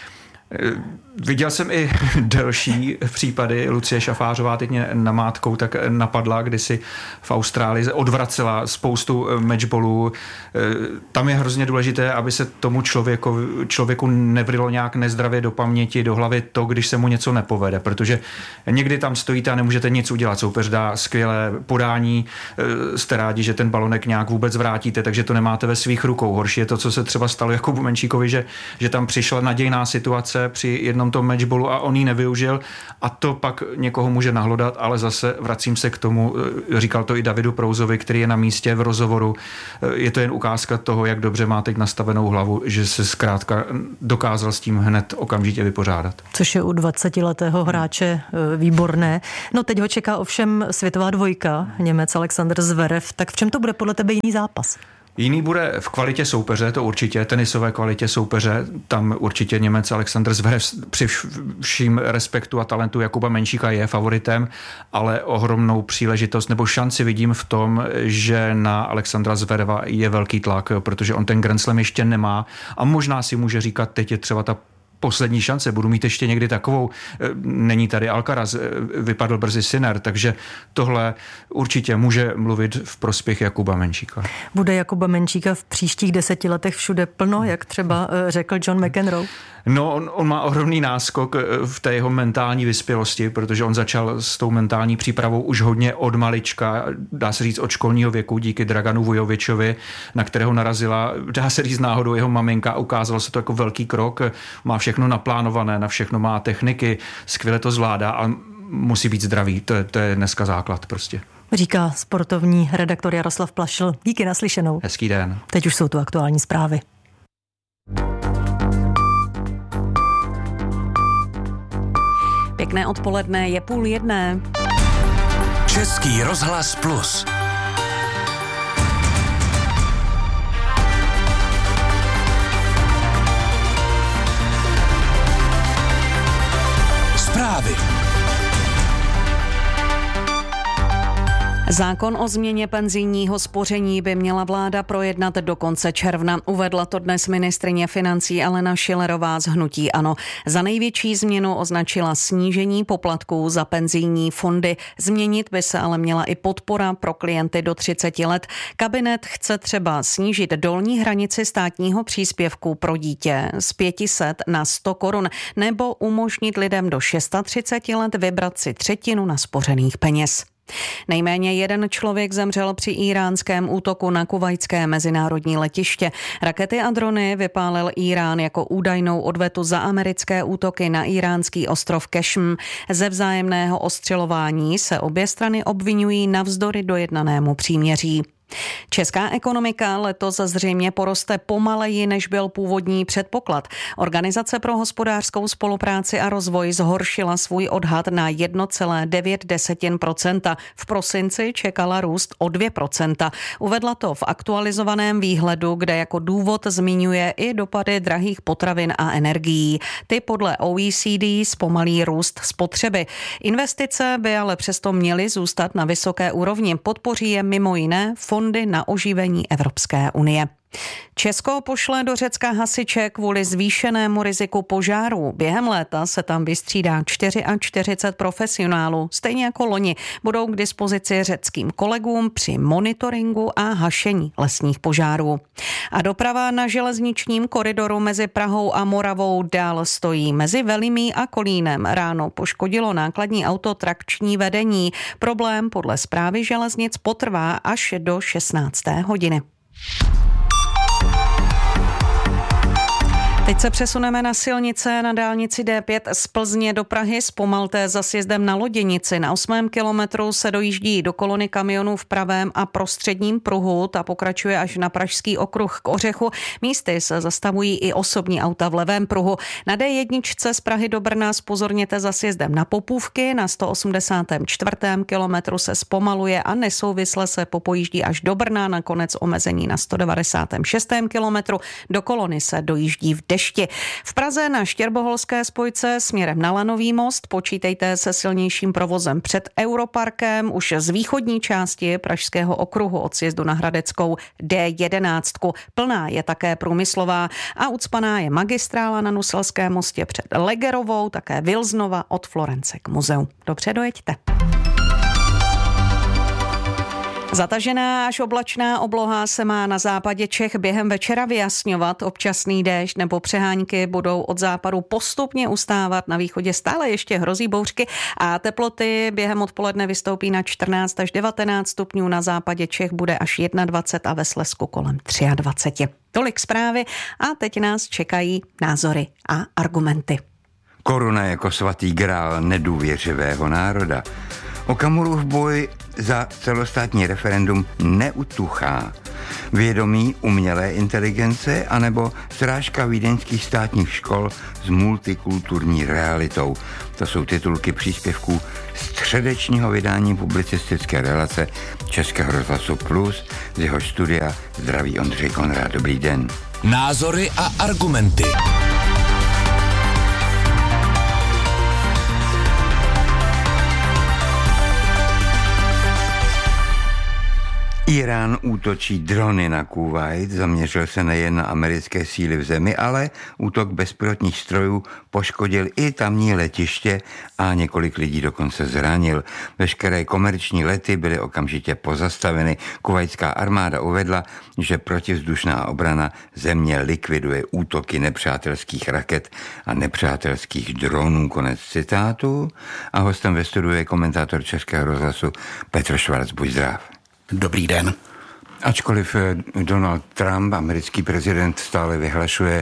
[SPEAKER 1] Viděl jsem i delší případy. Lucie Šafářová teď mě namátkou tak napadla, kdy si v Austrálii odvracela spoustu matchballů. Tam je hrozně důležité, aby se tomu člověku, člověku nevrylo nějak nezdravě do paměti, do hlavy to, když se mu něco nepovede, protože někdy tam stojíte a nemůžete nic udělat. Soupeř dá skvělé podání, jste rádi, že ten balonek nějak vůbec vrátíte, takže to nemáte ve svých rukou. Horší je to, co se třeba stalo Jakubu Menšíkovi, že, že tam přišla nadějná situace šance při jednom tom matchballu a on ji nevyužil a to pak někoho může nahlodat, ale zase vracím se k tomu, říkal to i Davidu Prouzovi, který je na místě v rozhovoru. Je to jen ukázka toho, jak dobře má teď nastavenou hlavu, že se zkrátka dokázal s tím hned okamžitě vypořádat.
[SPEAKER 18] Což je u dvacetiletého hráče výborné. No teď ho čeká ovšem světová dvojka, Němec Alexander Zverev. Tak v čem to bude podle tebe jiný zápas?
[SPEAKER 1] Jiný bude v kvalitě soupeře, to určitě, tenisové kvalitě soupeře, tam určitě Němec Alexander Zverev při vším respektu a talentu Jakuba Menčíka je favoritem, ale ohromnou příležitost nebo šanci vidím v tom, že na Alexandra Zvereva je velký tlak, protože on ten Grand Slam ještě nemá a možná si může říkat, teď je třeba ta poslední šance, budu mít ještě někdy takovou, není tady Alcaraz, vypadl brzy Sinner, takže tohle určitě může mluvit v prospěch Jakuba Menčíka.
[SPEAKER 18] Bude Jakuba Menčíka v příštích deseti letech všude plno, jak třeba řekl John McEnroe?
[SPEAKER 1] No, on, on má ohromný náskok v té jeho mentální vyspělosti, protože on začal s tou mentální přípravou už hodně od malička, dá se říct od školního věku, díky Draganu Vujovičovi, na kterého narazila, dá se říct náhodou jeho maminka, ukázalo se to jako velký krok, má všechno naplánované, na všechno má techniky, skvěle to zvládá a musí být zdravý, to je, to je dneska základ prostě.
[SPEAKER 18] Říká sportovní redaktor Jaroslav Plašl. Díky, naslyšenou.
[SPEAKER 1] Hezký den.
[SPEAKER 18] Teď už jsou tu aktuální zprávy.
[SPEAKER 4] Pěkné odpoledne, je půl jedné.
[SPEAKER 3] Český rozhlas Plus. Zprávy.
[SPEAKER 4] Zákon o změně penzijního spoření by měla vláda projednat do konce června. Uvedla to dnes ministryně financí Alena Schillerová z hnutí ANO. Za největší změnu označila snížení poplatků za penzijní fondy. Změnit by se ale měla i podpora pro klienty do třiceti let. Kabinet chce třeba snížit dolní hranici státního příspěvku pro dítě z pět set na sto korun nebo umožnit lidem do třiceti šesti let vybrat si třetinu naspořených peněz. Nejméně jeden člověk zemřel při íránském útoku na kuvajské mezinárodní letiště. Rakety a drony vypálil Írán jako údajnou odvetu za americké útoky na íránský ostrov Kešm. Ze vzájemného ostřelování se obě strany obvinují navzdory dojednanému příměří. Česká ekonomika letos zřejmě poroste pomaleji, než byl původní předpoklad. Organizace pro hospodářskou spolupráci a rozvoj zhoršila svůj odhad na jedna celá devět procenta. V prosinci čekala růst o dvě procenta. Uvedla to v aktualizovaném výhledu, kde jako důvod zmiňuje i dopady drahých potravin a energií. Ty podle O E C D zpomalí růst spotřeby. Investice by ale přesto měly zůstat na vysoké úrovni. Podpoří je mimo jiné fondy na oživení Evropské unie. Česko pošle do Řecka hasiče kvůli zvýšenému riziku požárů. Během léta se tam vystřídá čtyřicet čtyři profesionálů. Stejně jako loni budou k dispozici řeckým kolegům při monitoringu a hašení lesních požárů. A doprava na železničním koridoru mezi Prahou a Moravou dál stojí. Mezi Velimí a Kolínem ráno poškodilo nákladní auto trakční vedení. Problém podle správy železnic potrvá až do šestnácté hodiny. Teď se přesuneme na silnice na dálnici D pět z Plzně do Prahy. Zpomalte za sjezdem na Loděnici. Na osmém kilometru se dojíždí do kolony kamionů v pravém a prostředním pruhu. Ta pokračuje až na Pražský okruh k Ořechu. Místy se zastavují i osobní auta v levém pruhu. Na D jedna z Prahy do Brna zpozorněte za sjezdem na Popůvky. Na sto osmdesátém čtvrtém kilometru se zpomaluje a nesouvisle se popojíždí až do Brna. Nakonec omezení na sto devadesátém šestém kilometru. Do kolony se dojíždí v dešti. V Praze na Štěrboholské spojce směrem na Lanový most počítejte se silnějším provozem před Europarkem. Už z východní části Pražského okruhu od sjezdu na Hradeckou D jedenáct. Plná je také průmyslová a ucpaná je magistrála na Nuselském mostě před Legerovou, také Vilznova od Florence k muzeu. Dobře, dojeďte.
[SPEAKER 2] Zatažená až oblačná obloha se má na západě Čech během večera vyjasňovat. Občasný déšť nebo přehánky budou od západu postupně ustávat. Na východě stále ještě hrozí bouřky a teploty během odpoledne vystoupí na čtrnáct až devatenáct stupňů. Na západě Čech bude až dvacet jedna a ve Slezsku kolem dvacet tři. Tolik zprávy a teď nás čekají názory a argumenty.
[SPEAKER 22] Koruna jako svatý grál nedůvěřivého národa. Okamurův boj za celostátní referendum neutuchá. Vědomí umělé inteligence anebo srážka vídeňských státních škol s multikulturní realitou. To jsou titulky příspěvků středečního vydání publicistické relace Českého rozhlasu Plus, z jeho studia zdraví Ondřej Konrád. Dobrý den.
[SPEAKER 3] Názory a argumenty.
[SPEAKER 22] Irán útočí drony na Kuvajt, zaměřil se nejen na americké síly v zemi, ale útok bezpilotních strojů poškodil i tamní letiště a několik lidí dokonce zranil. Veškeré komerční lety byly okamžitě pozastaveny. Kuvajtská armáda uvedla, že protivzdušná obrana země likviduje útoky nepřátelských raket a nepřátelských dronů. Konec citátu. A hostem ve studiu je komentátor Českého rozhlasu Petr Švarc. Buď zdrav.
[SPEAKER 23] Dobrý den.
[SPEAKER 22] Ačkoliv Donald Trump, americký prezident, stále vyhlašuje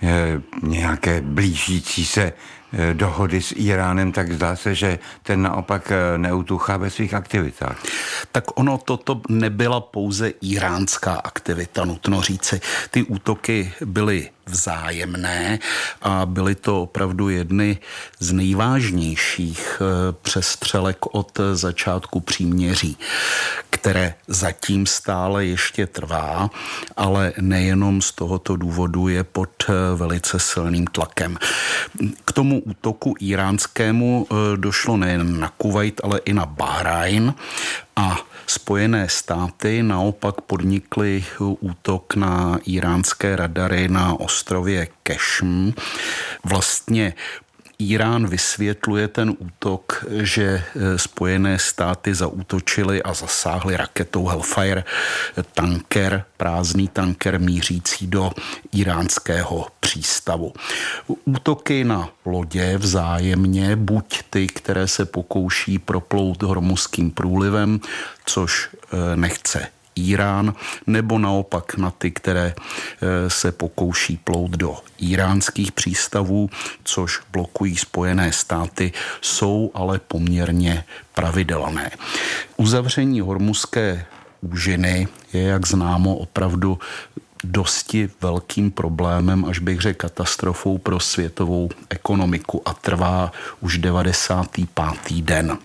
[SPEAKER 22] nějaké blížící se dohody s Iránem, tak zdá se, že ten naopak neutuchá ve svých aktivitách.
[SPEAKER 23] Tak ono toto nebyla pouze iránská aktivita, nutno říci. Ty útoky byly vzájemné a byly to opravdu jedny z nejvážnějších přestřelek od začátku příměří, které zatím stále ještě trvá, ale nejenom z tohoto důvodu je pod velice silným tlakem. K tomu útoku iránskému došlo nejen na Kuvajt, ale i na Bahrajn a Spojené státy naopak podnikly útok na iránské radary na ostrově Kešm. Vlastně Irán vysvětluje ten útok, že Spojené státy zaútočily a zasáhly raketou Hellfire tanker, prázdný tanker mířící do iránského přístavu. Útoky na lodě vzájemně, buď ty, které se pokouší proplout Hormuzským průlivem, což nechce Irán, nebo naopak na ty, které se pokouší plout do iránských přístavů, což blokují Spojené státy, jsou ale poměrně pravidelné. Uzavření Hormuzské úžiny je, jak známo, opravdu dosti velkým problémem, až bych řekl katastrofou pro světovou ekonomiku a trvá už devadesátý pátý den.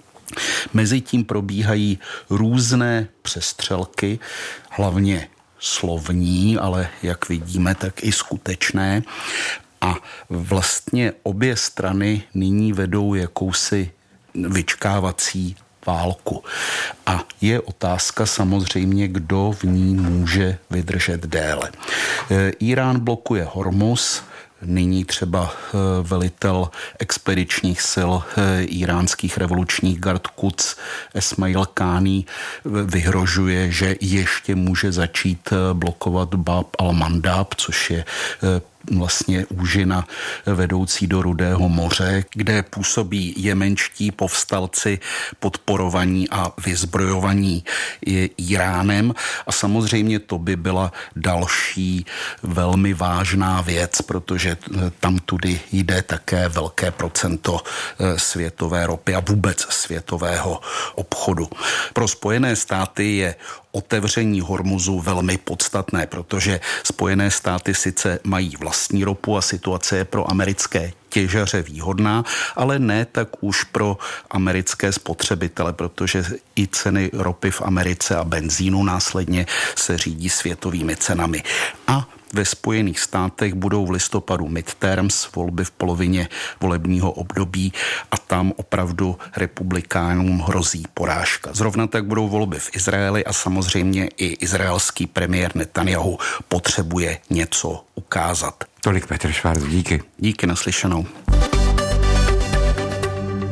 [SPEAKER 23] Mezitím probíhají různé přestřelky, hlavně slovní, ale jak vidíme, tak i skutečné. A vlastně obě strany nyní vedou jakousi vyčkávací válku. A je otázka samozřejmě, kdo v ní může vydržet déle. Irán blokuje Hormuz. Nyní třeba velitel expedičních sil iránských revolučních gard Quds Esmail Káni vyhrožuje, že ještě může začít blokovat Bab al-Mandab, což je vlastně úžina vedoucí do Rudého moře, kde působí jemenští povstalci podporovaní a vyzbrojovaní Iránem. A samozřejmě to by byla další velmi vážná věc, protože tam tudy jde také velké procento světové ropy a vůbec světového obchodu. Pro Spojené státy je otevření Hormuzu velmi podstatné, protože Spojené státy sice mají vlastní ropu a situace je pro americké těžaře výhodná, ale ne tak už pro americké spotřebitele, protože i ceny ropy v Americe a benzínu následně se řídí světovými cenami. A ve Spojených státech budou v listopadu midterms, volby v polovině volebního období a tam opravdu republikánům hrozí porážka. Zrovna tak budou volby v Izraeli a samozřejmě i izraelský premiér Netanjahu potřebuje něco ukázat.
[SPEAKER 22] Tolik Petr Švarc, díky.
[SPEAKER 23] Díky, naslyšenou.
[SPEAKER 22] Po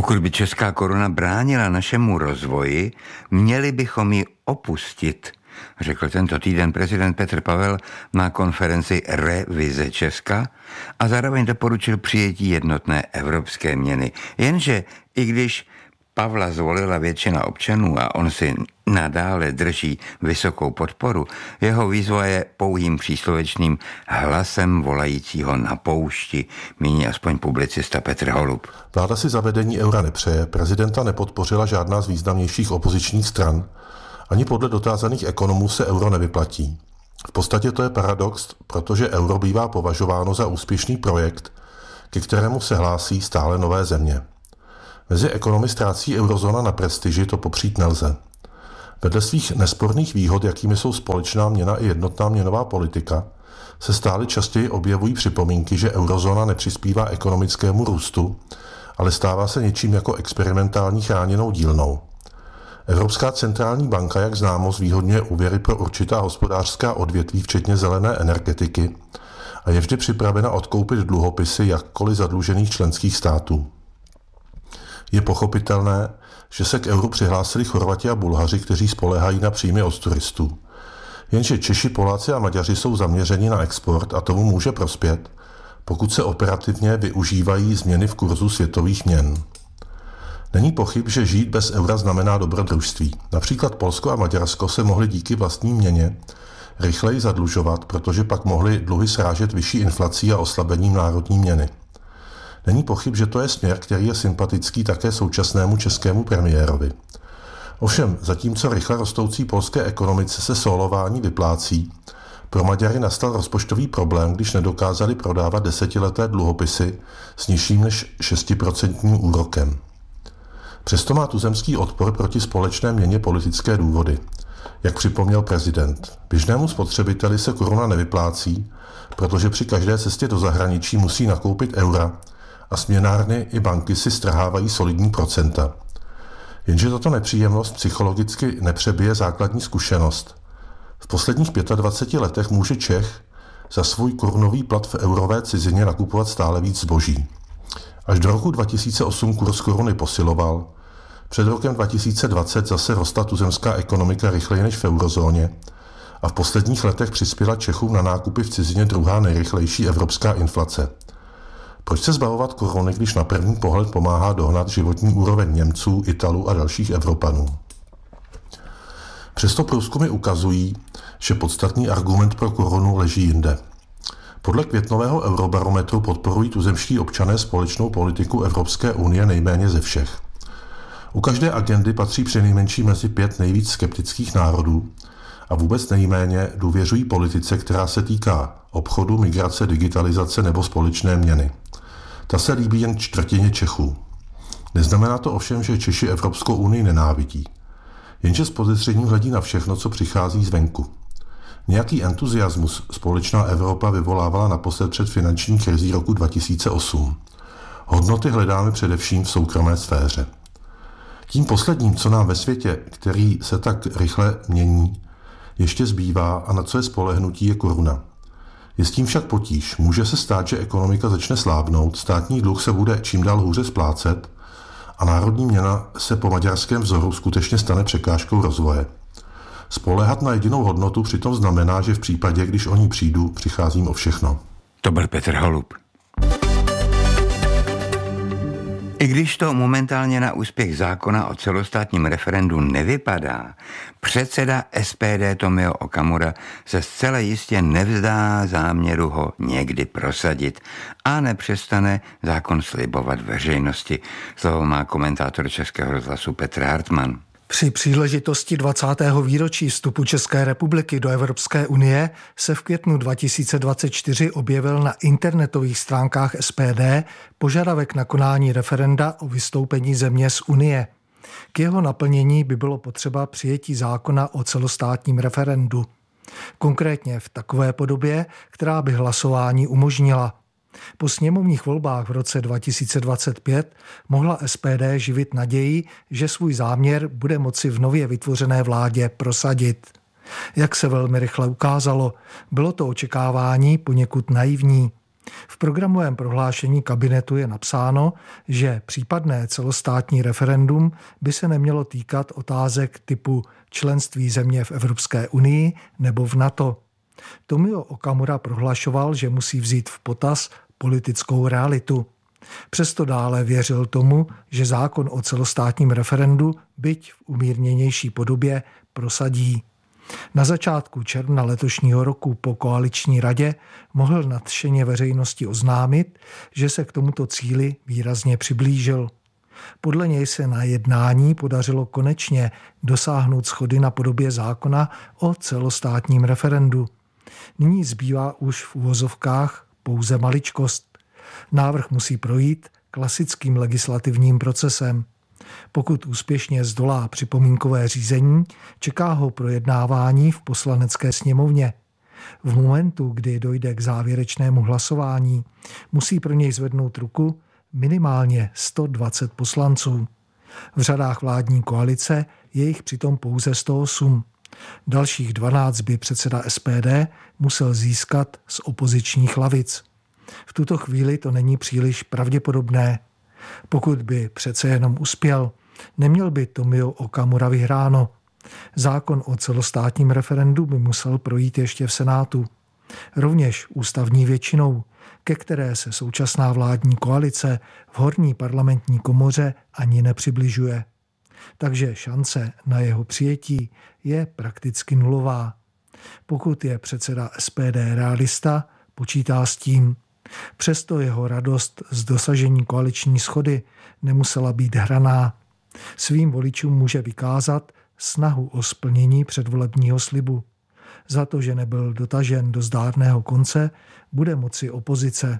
[SPEAKER 22] Pokud by česká koruna bránila našemu rozvoji, měli bychom ji opustit, řekl tento týden prezident Petr Pavel na konferenci Revize Česka a zároveň doporučil přijetí jednotné evropské měny. Jenže i když Pavla zvolila většina občanů a on si nadále drží vysokou podporu, jeho výzva je pouhým příslovečným hlasem volajícího na poušti, míní aspoň publicista Petr Holub.
[SPEAKER 5] Vláda si zavedení eura nepřeje, prezidenta nepodpořila žádná z významnějších opozičních stran, ani podle dotázaných ekonomů se euro nevyplatí. V podstatě to je paradox, protože euro bývá považováno za úspěšný projekt, ke kterému se hlásí stále nové země. Mezi ekonomy ztrácí eurozóna na prestiži, to popřít nelze. Vedle svých nesporných výhod, jakými jsou společná měna i jednotná měnová politika, se stále častěji objevují připomínky, že eurozóna nepřispívá ekonomickému růstu, ale stává se něčím jako experimentální chráněnou dílnou. Evropská centrální banka, jak známo, zvýhodňuje úvěry pro určitá hospodářská odvětví, včetně zelené energetiky, a je vždy připravena odkoupit dluhopisy jakkoliv zadlužených členských států. Je pochopitelné, že se k euru přihlásili Chorvati a Bulhaři, kteří spoléhají na příjmy od turistů. Jenže Češi, Poláci a Maďaři jsou zaměřeni na export a tomu může prospět, pokud se operativně využívají změny v kurzu světových měn. Není pochyb, že žít bez eura znamená dobrodružství. Například Polsko a Maďarsko se mohly díky vlastní měně rychleji zadlužovat, protože pak mohly dluhy srážet vyšší inflací a oslabením národní měny. Není pochyb, že to je směr, který je sympatický také současnému českému premiérovi. Ovšem, zatímco rychle rostoucí polské ekonomice se solování vyplácí, pro Maďary nastal rozpočtový problém, když nedokázali prodávat desetileté dluhopisy s nižším než šestiprocentním úrokem. Přesto má tuzemský odpor proti společné měně politické důvody. Jak připomněl prezident, běžnému spotřebiteli se koruna nevyplácí, protože při každé cestě do zahraničí musí nakoupit eura a směnárny i banky si strhávají solidní procenta. Jenže tato nepříjemnost psychologicky nepřebije základní zkušenost. V posledních dvaceti pěti letech může Čech za svůj korunový plat v eurové cizině nakupovat stále víc zboží. Až do roku dva tisíce osm kurz koruny posiloval, před rokem dva tisíce dvacet zase rostla tuzemská ekonomika rychleji než v eurozóně a v posledních letech přispěla Čechům na nákupy v cizině druhá nejrychlejší evropská inflace. Proč se zbavovat koruny, když na první pohled pomáhá dohnat životní úroveň Němců, Italů a dalších Evropanů? Přesto průzkumy ukazují, že podstatný argument pro korunu leží jinde. Podle květnového eurobarometru podporují tuzemští občané společnou politiku Evropské unie nejméně ze všech. U každé agendy patří přinejmenším mezi pět nejvíc skeptických národů a vůbec nejméně důvěřují politice, která se týká obchodu, migrace, digitalizace nebo společné měny. Ta se líbí jen čtvrtině Čechů. Neznamená to ovšem, že Češi Evropskou unii nenávidí. Jenže s podezřením hledí na všechno, co přichází zvenku. Nějaký entuziasmus společná Evropa vyvolávala naposled před finanční krizí roku dva tisíce osm. Hodnoty hledáme především v soukromé sféře. Tím posledním, co nám ve světě, který se tak rychle mění, ještě zbývá a na co je spolehnutí, je koruna. Je s tím však potíž. Může se stát, že ekonomika začne slábnout, státní dluh se bude čím dál hůře splácet a národní měna se po maďarském vzoru skutečně stane překážkou rozvoje. Spoléhat na jedinou hodnotu přitom znamená, že v případě, když o ní přijdu, přicházím o všechno.
[SPEAKER 22] To byl Petr Holub. I když to momentálně na úspěch zákona o celostátním referendu nevypadá, předseda S P D Tomio Okamura se zcela jistě nevzdá záměru ho někdy prosadit a nepřestane zákon slibovat veřejnosti. Slovo má komentátor Českého rozhlasu Petr Hartmann.
[SPEAKER 7] Při příležitosti dvacátého výročí vstupu České republiky do Evropské unie se v květnu dva tisíce dvacet čtyři objevil na internetových stránkách S P D požadavek na konání referenda o vystoupení země z Unie. K jeho naplnění by bylo potřeba přijetí zákona o celostátním referendu. Konkrétně v takové podobě, která by hlasování umožnila. Po sněmovních volbách v roce dva tisíce dvacet pět mohla S P D živit naději, že svůj záměr bude moci v nově vytvořené vládě prosadit. Jak se velmi rychle ukázalo, bylo to očekávání poněkud naivní. V programovém prohlášení kabinetu je napsáno, že případné celostátní referendum by se nemělo týkat otázek typu členství země v Evropské unii nebo v NATO. Tomio Okamura prohlašoval, že musí vzít v potaz politickou realitu. Přesto dále věřil tomu, že zákon o celostátním referendu, byť v umírněnější podobě, prosadí. Na začátku června letošního roku po koaliční radě mohl nadšeně veřejnosti oznámit, že se k tomuto cíli výrazně přiblížil. Podle něj se na jednání podařilo konečně dosáhnout shody na podobě zákona o celostátním referendu. Nyní zbývá už v uvozovkách pouze maličkost. Návrh musí projít klasickým legislativním procesem. Pokud úspěšně zdolá připomínkové řízení, čeká ho projednávání v Poslanecké sněmovně. V momentu, kdy dojde k závěrečnému hlasování, musí pro něj zvednout ruku minimálně sto dvacet poslanců. V řadách vládní koalice je jich přitom pouze sto osm. Dalších dvanáct by předseda S P D musel získat z opozičních lavic. V tuto chvíli to není příliš pravděpodobné. Pokud by přece jenom uspěl, neměl by Tomio Okamura vyhráno. Zákon o celostátním referendu by musel projít ještě v Senátu. Rovněž ústavní většinou, ke které se současná vládní koalice v horní parlamentní komoře ani nepřibližuje. Takže šance na jeho přijetí je prakticky nulová. Pokud je předseda S P D realista, počítá s tím. Přesto jeho radost z dosažení koaliční shody nemusela být hraná. Svým voličům může vykázat snahu o splnění předvolebního slibu. Za to, že nebyl dotažen do zdárného konce, bude moci opozice.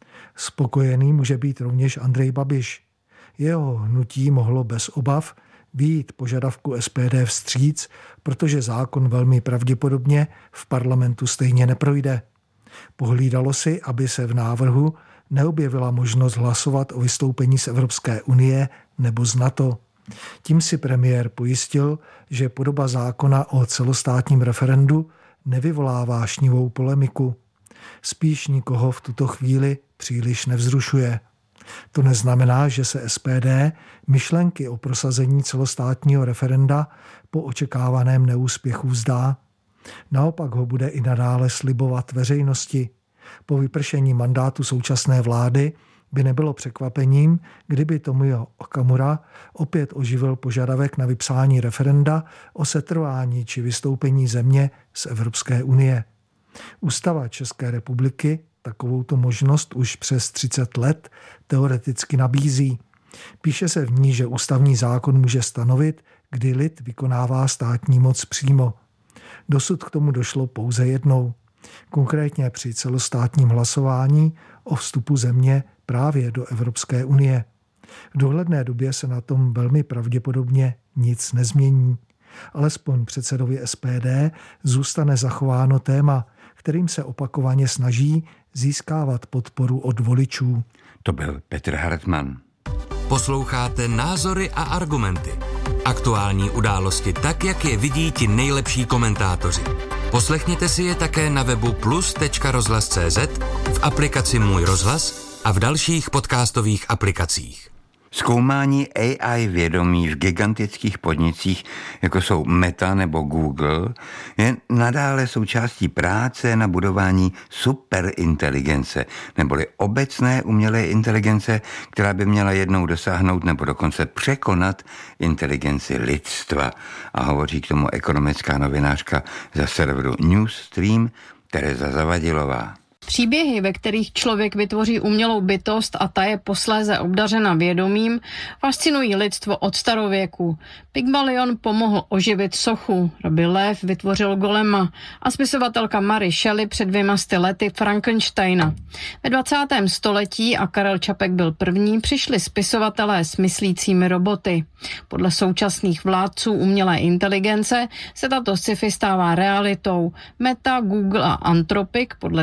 [SPEAKER 7] Spokojený může být rovněž Andrej Babiš. Jeho hnutí mohlo bez obav vyjít požadavku S P D vstříc, protože zákon velmi pravděpodobně v parlamentu stejně neprojde. Pohlídalo si, aby se v návrhu neobjevila možnost hlasovat o vystoupení z Evropské unie nebo z NATO. Tím si premiér pojistil, že podoba zákona o celostátním referendu nevyvolá vášnivou polemiku. Spíš nikoho v tuto chvíli příliš nevzrušuje. To neznamená, že se S P D myšlenky o prosazení celostátního referenda po očekávaném neúspěchu vzdá. Naopak ho bude i nadále slibovat veřejnosti. Po vypršení mandátu současné vlády by nebylo překvapením, kdyby Tomio Okamura opět oživil požadavek na vypsání referenda o setrvání či vystoupení země z Evropské unie. Ústava České republiky takovouto možnost už přes třicet let teoreticky nabízí. Píše se v ní, že ústavní zákon může stanovit, kdy lid vykonává státní moc přímo. Dosud k tomu došlo pouze jednou. Konkrétně při celostátním hlasování o vstupu země právě do Evropské unie. V dohledné době se na tom velmi pravděpodobně nic nezmění. Alespoň předsedovi S P D zůstane zachováno téma, kterým se opakovaně snaží získávat podporu od voličů.
[SPEAKER 22] To byl Petr Hartmann.
[SPEAKER 3] Posloucháte Názory a argumenty. Aktuální události tak, jak je vidí ti nejlepší komentátoři. Poslechněte si je také na webu plus tečka rozhlas tečka cé zet, v aplikaci Můj rozhlas a v dalších podcastových aplikacích.
[SPEAKER 22] Zkoumání A I vědomí v gigantických podnicích, jako jsou Meta nebo Google, je nadále součástí práce na budování superinteligence, neboli obecné umělé inteligence, která by měla jednou dosáhnout nebo dokonce překonat inteligenci lidstva. A hovoří k tomu ekonomická novinářka za serveru Newsstream Tereza Zavadilová.
[SPEAKER 8] Příběhy, ve kterých člověk vytvoří umělou bytost a ta je posléze obdařena vědomím, fascinují lidstvo od starověku. Pygmalion pomohl oživit sochu, Rabbi Lev vytvořil golema a spisovatelka Mary Shelley před dvěma sty lety Frankensteina. Ve dvacátém století, a Karel Čapek byl první, přišli spisovatelé s myslícími roboty. Podle současných vládců umělé inteligence se tato sci-fi stává realitou. Meta, Google a Anthropic podle deníku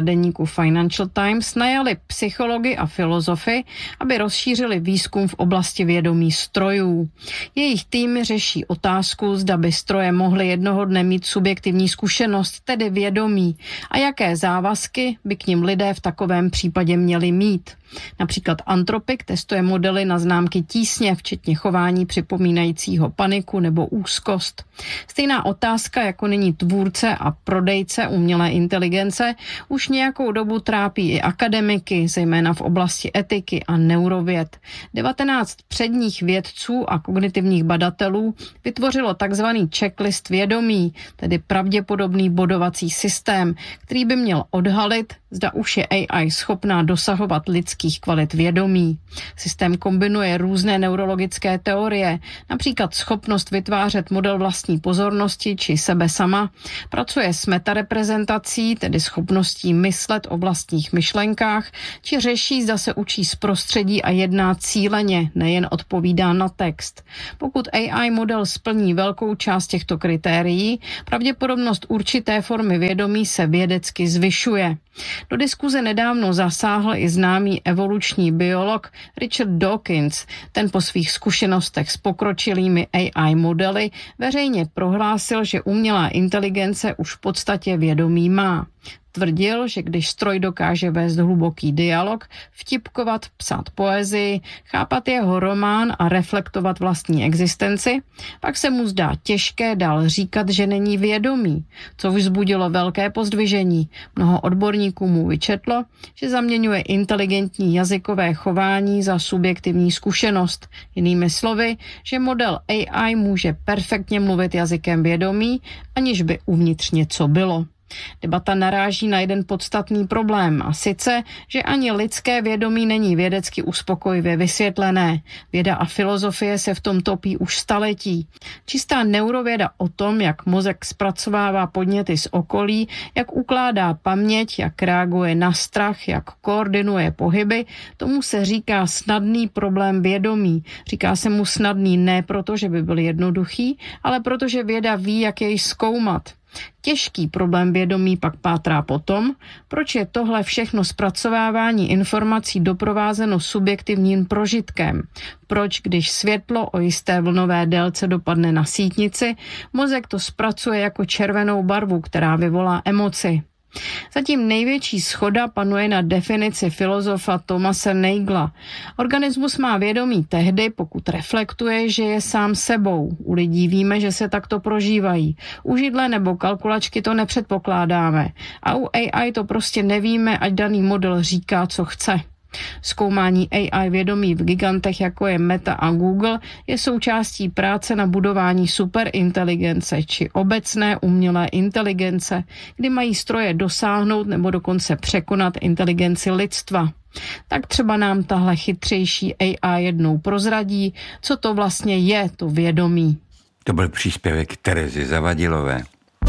[SPEAKER 8] Financial Times najali psychology a filozofy, aby rozšířili výzkum v oblasti vědomí strojů. Jejich tým řeší otázku, zda by stroje mohly jednoho dne mít subjektivní zkušenost, tedy vědomí, a jaké závazky by k nim lidé v takovém případě měli mít. Například Anthropic testuje modely na známky tísně, včetně chování připomínajícího paniku nebo úzkost. Stejná otázka, jako nyní tvůrce a prodejce umělé inteligence, už nějakou dobu trápí i akademiky, zejména v oblasti etiky a neurověd. devatenáct předních vědců a kognitivních badatelů vytvořilo takzvaný checklist vědomí, tedy pravděpodobný bodovací systém, který by měl odhalit, zda už je A I schopná dosahovat lidských kvalit vědomí. Systém kombinuje různé neurologické teorie, například schopnost vytvářet model vlastní pozornosti či sebe sama, pracuje s metareprezentací, tedy schopností myslet o vlastních myšlenkách, či řeší, zda se učí z prostředí a jedná cíleně, nejen odpovídá na text. Pokud A I model splní velkou část těchto kritérií, pravděpodobnost určité formy vědomí se vědecky zvyšuje. Do diskuze nedávno zasáhl i známý evoluční biolog Richard Dawkins. Ten po svých zkušenostech s pokročilými A I modely veřejně prohlásil, že umělá inteligence už v podstatě vědomí má. Tvrdil, že když stroj dokáže vést hluboký dialog, vtipkovat, psát poezii, chápat jeho román a reflektovat vlastní existenci, pak se mu zdá těžké dál říkat, že není vědomý, co vzbudilo velké pozdvižení. Mnoho odborníků mu vyčetlo, že zaměňuje inteligentní jazykové chování za subjektivní zkušenost. Jinými slovy, že model A I může perfektně mluvit jazykem vědomí, aniž by uvnitř něco bylo. Debata naráží na jeden podstatný problém, a sice, že ani lidské vědomí není vědecky uspokojivě vysvětlené. Věda a filozofie se v tom topí už staletí. Čistá neurověda o tom, jak mozek zpracovává podněty z okolí, jak ukládá paměť, jak reaguje na strach, jak koordinuje pohyby, tomu se říká snadný problém vědomí. Říká se mu snadný ne proto, že by byl jednoduchý, ale protože věda ví, jak jej zkoumat. Těžký problém vědomí pak pátrá po tom, proč je tohle všechno zpracovávání informací doprovázeno subjektivním prožitkem. Proč, když světlo o jisté vlnové délce dopadne na sítnici, mozek to zpracuje jako červenou barvu, která vyvolá emoci. Zatím největší shoda panuje na definici filozofa Thomase Nagela. Organismus má vědomí tehdy, pokud reflektuje, že je sám sebou. U lidí víme, že se takto prožívají. U židle nebo kalkulačky to nepředpokládáme. A u A I to prostě nevíme, ať daný model říká, co chce. Zkoumání A I vědomí v gigantech, jako je Meta a Google, je součástí práce na budování superinteligence či obecné umělé inteligence, kdy mají stroje dosáhnout nebo dokonce překonat inteligenci lidstva. Tak třeba nám tahle chytřejší A I jednou prozradí, co to vlastně je to vědomí.
[SPEAKER 22] To byl příspěvek Terezy Zavadilové.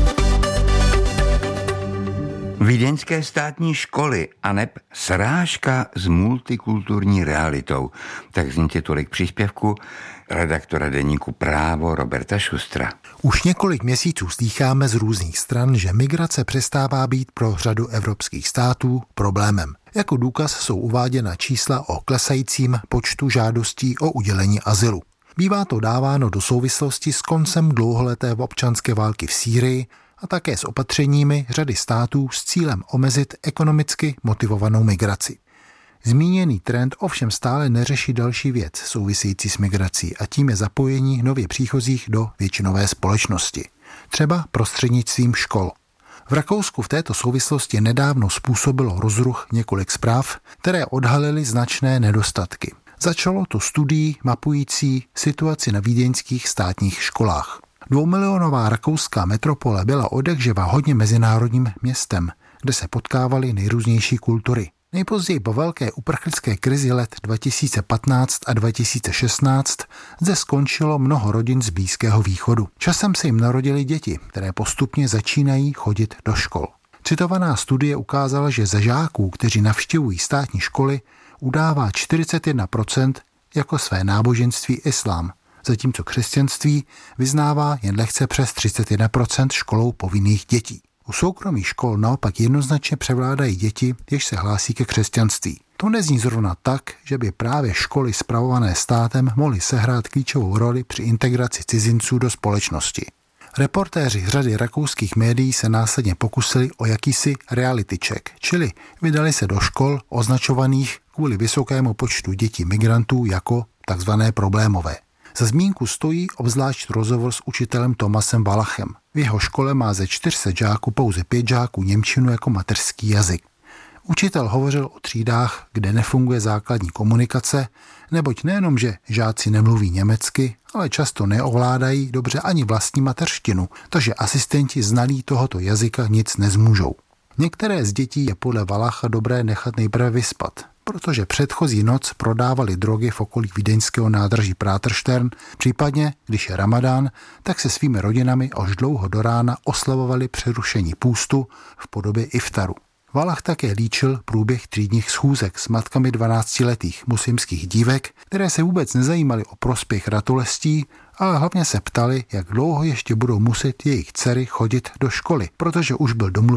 [SPEAKER 22] Vídeňské státní školy aneb srážka s multikulturní realitou. Tak zní titulik příspěvku redaktora deníku Právo Roberta Šustra.
[SPEAKER 9] Už několik měsíců slýcháme z různých stran, že migrace přestává být pro řadu evropských států problémem. Jako důkaz jsou uváděna čísla o klesajícím počtu žádostí o udělení azylu. Bývá to dáváno do souvislosti s koncem dlouholeté občanské války v Sýrii a také s opatřeními řady států s cílem omezit ekonomicky motivovanou migraci. Zmíněný trend ovšem stále neřeší další věc související s migrací, a tím je zapojení nově příchozích do většinové společnosti, třeba prostřednictvím škol. V Rakousku v této souvislosti nedávno způsobilo rozruch několik zpráv, které odhalily značné nedostatky. Začalo to studií mapující situaci na vídeňských státních školách. Dvoumilionová rakouská metropole byla odjakživa hodně mezinárodním městem, kde se potkávaly nejrůznější kultury. Nejpozději po velké uprchlické krizi let dva tisíce patnáct a dva tisíce šestnáct zde skončilo mnoho rodin z Blízkého východu. Časem se jim narodily děti, které postupně začínají chodit do škol. Citovaná studie ukázala, že ze žáků, kteří navštěvují státní školy, udává čtyřicet jedna procent jako své náboženství islám, zatímco křesťanství vyznává jen lehce přes třicet jedna procent školou povinných dětí. U soukromých škol naopak jednoznačně převládají děti, jež se hlásí ke křesťanství. To nezní zrovna tak, že by právě školy spravované státem mohly sehrát klíčovou roli při integraci cizinců do společnosti. Reportéři řady rakouských médií se následně pokusili o jakýsi reality check, čili vydali se do škol označovaných kvůli vysokému počtu dětí migrantů jako takzvané problémové. Za zmínku stojí obzvlášť rozhovor s učitelem Tomasem Valachem. V jeho škole má ze čtyř set žáků pouze pět žáků němčinu jako mateřský jazyk. Učitel hovořil o třídách, kde nefunguje základní komunikace, neboť nejenom, že žáci nemluví německy, ale často neovládají dobře ani vlastní mateřštinu, takže asistenti znalí tohoto jazyka nic nezmůžou. Některé z dětí je podle Valacha dobré nechat nejprve vyspat, protože předchozí noc prodávali drogy v okolí vídeňského nádraží Praterstern, případně, když je Ramadán, tak se svými rodinami až dlouho do rána oslavovali přerušení půstu v podobě iftaru. Valach také líčil průběh třídních schůzek s matkami dvanáctiletých muslimských dívek, které se vůbec nezajímaly o prospěch ratolestí, ale hlavně se ptali, jak dlouho ještě budou muset jejich dcery chodit do školy, protože už byl domluven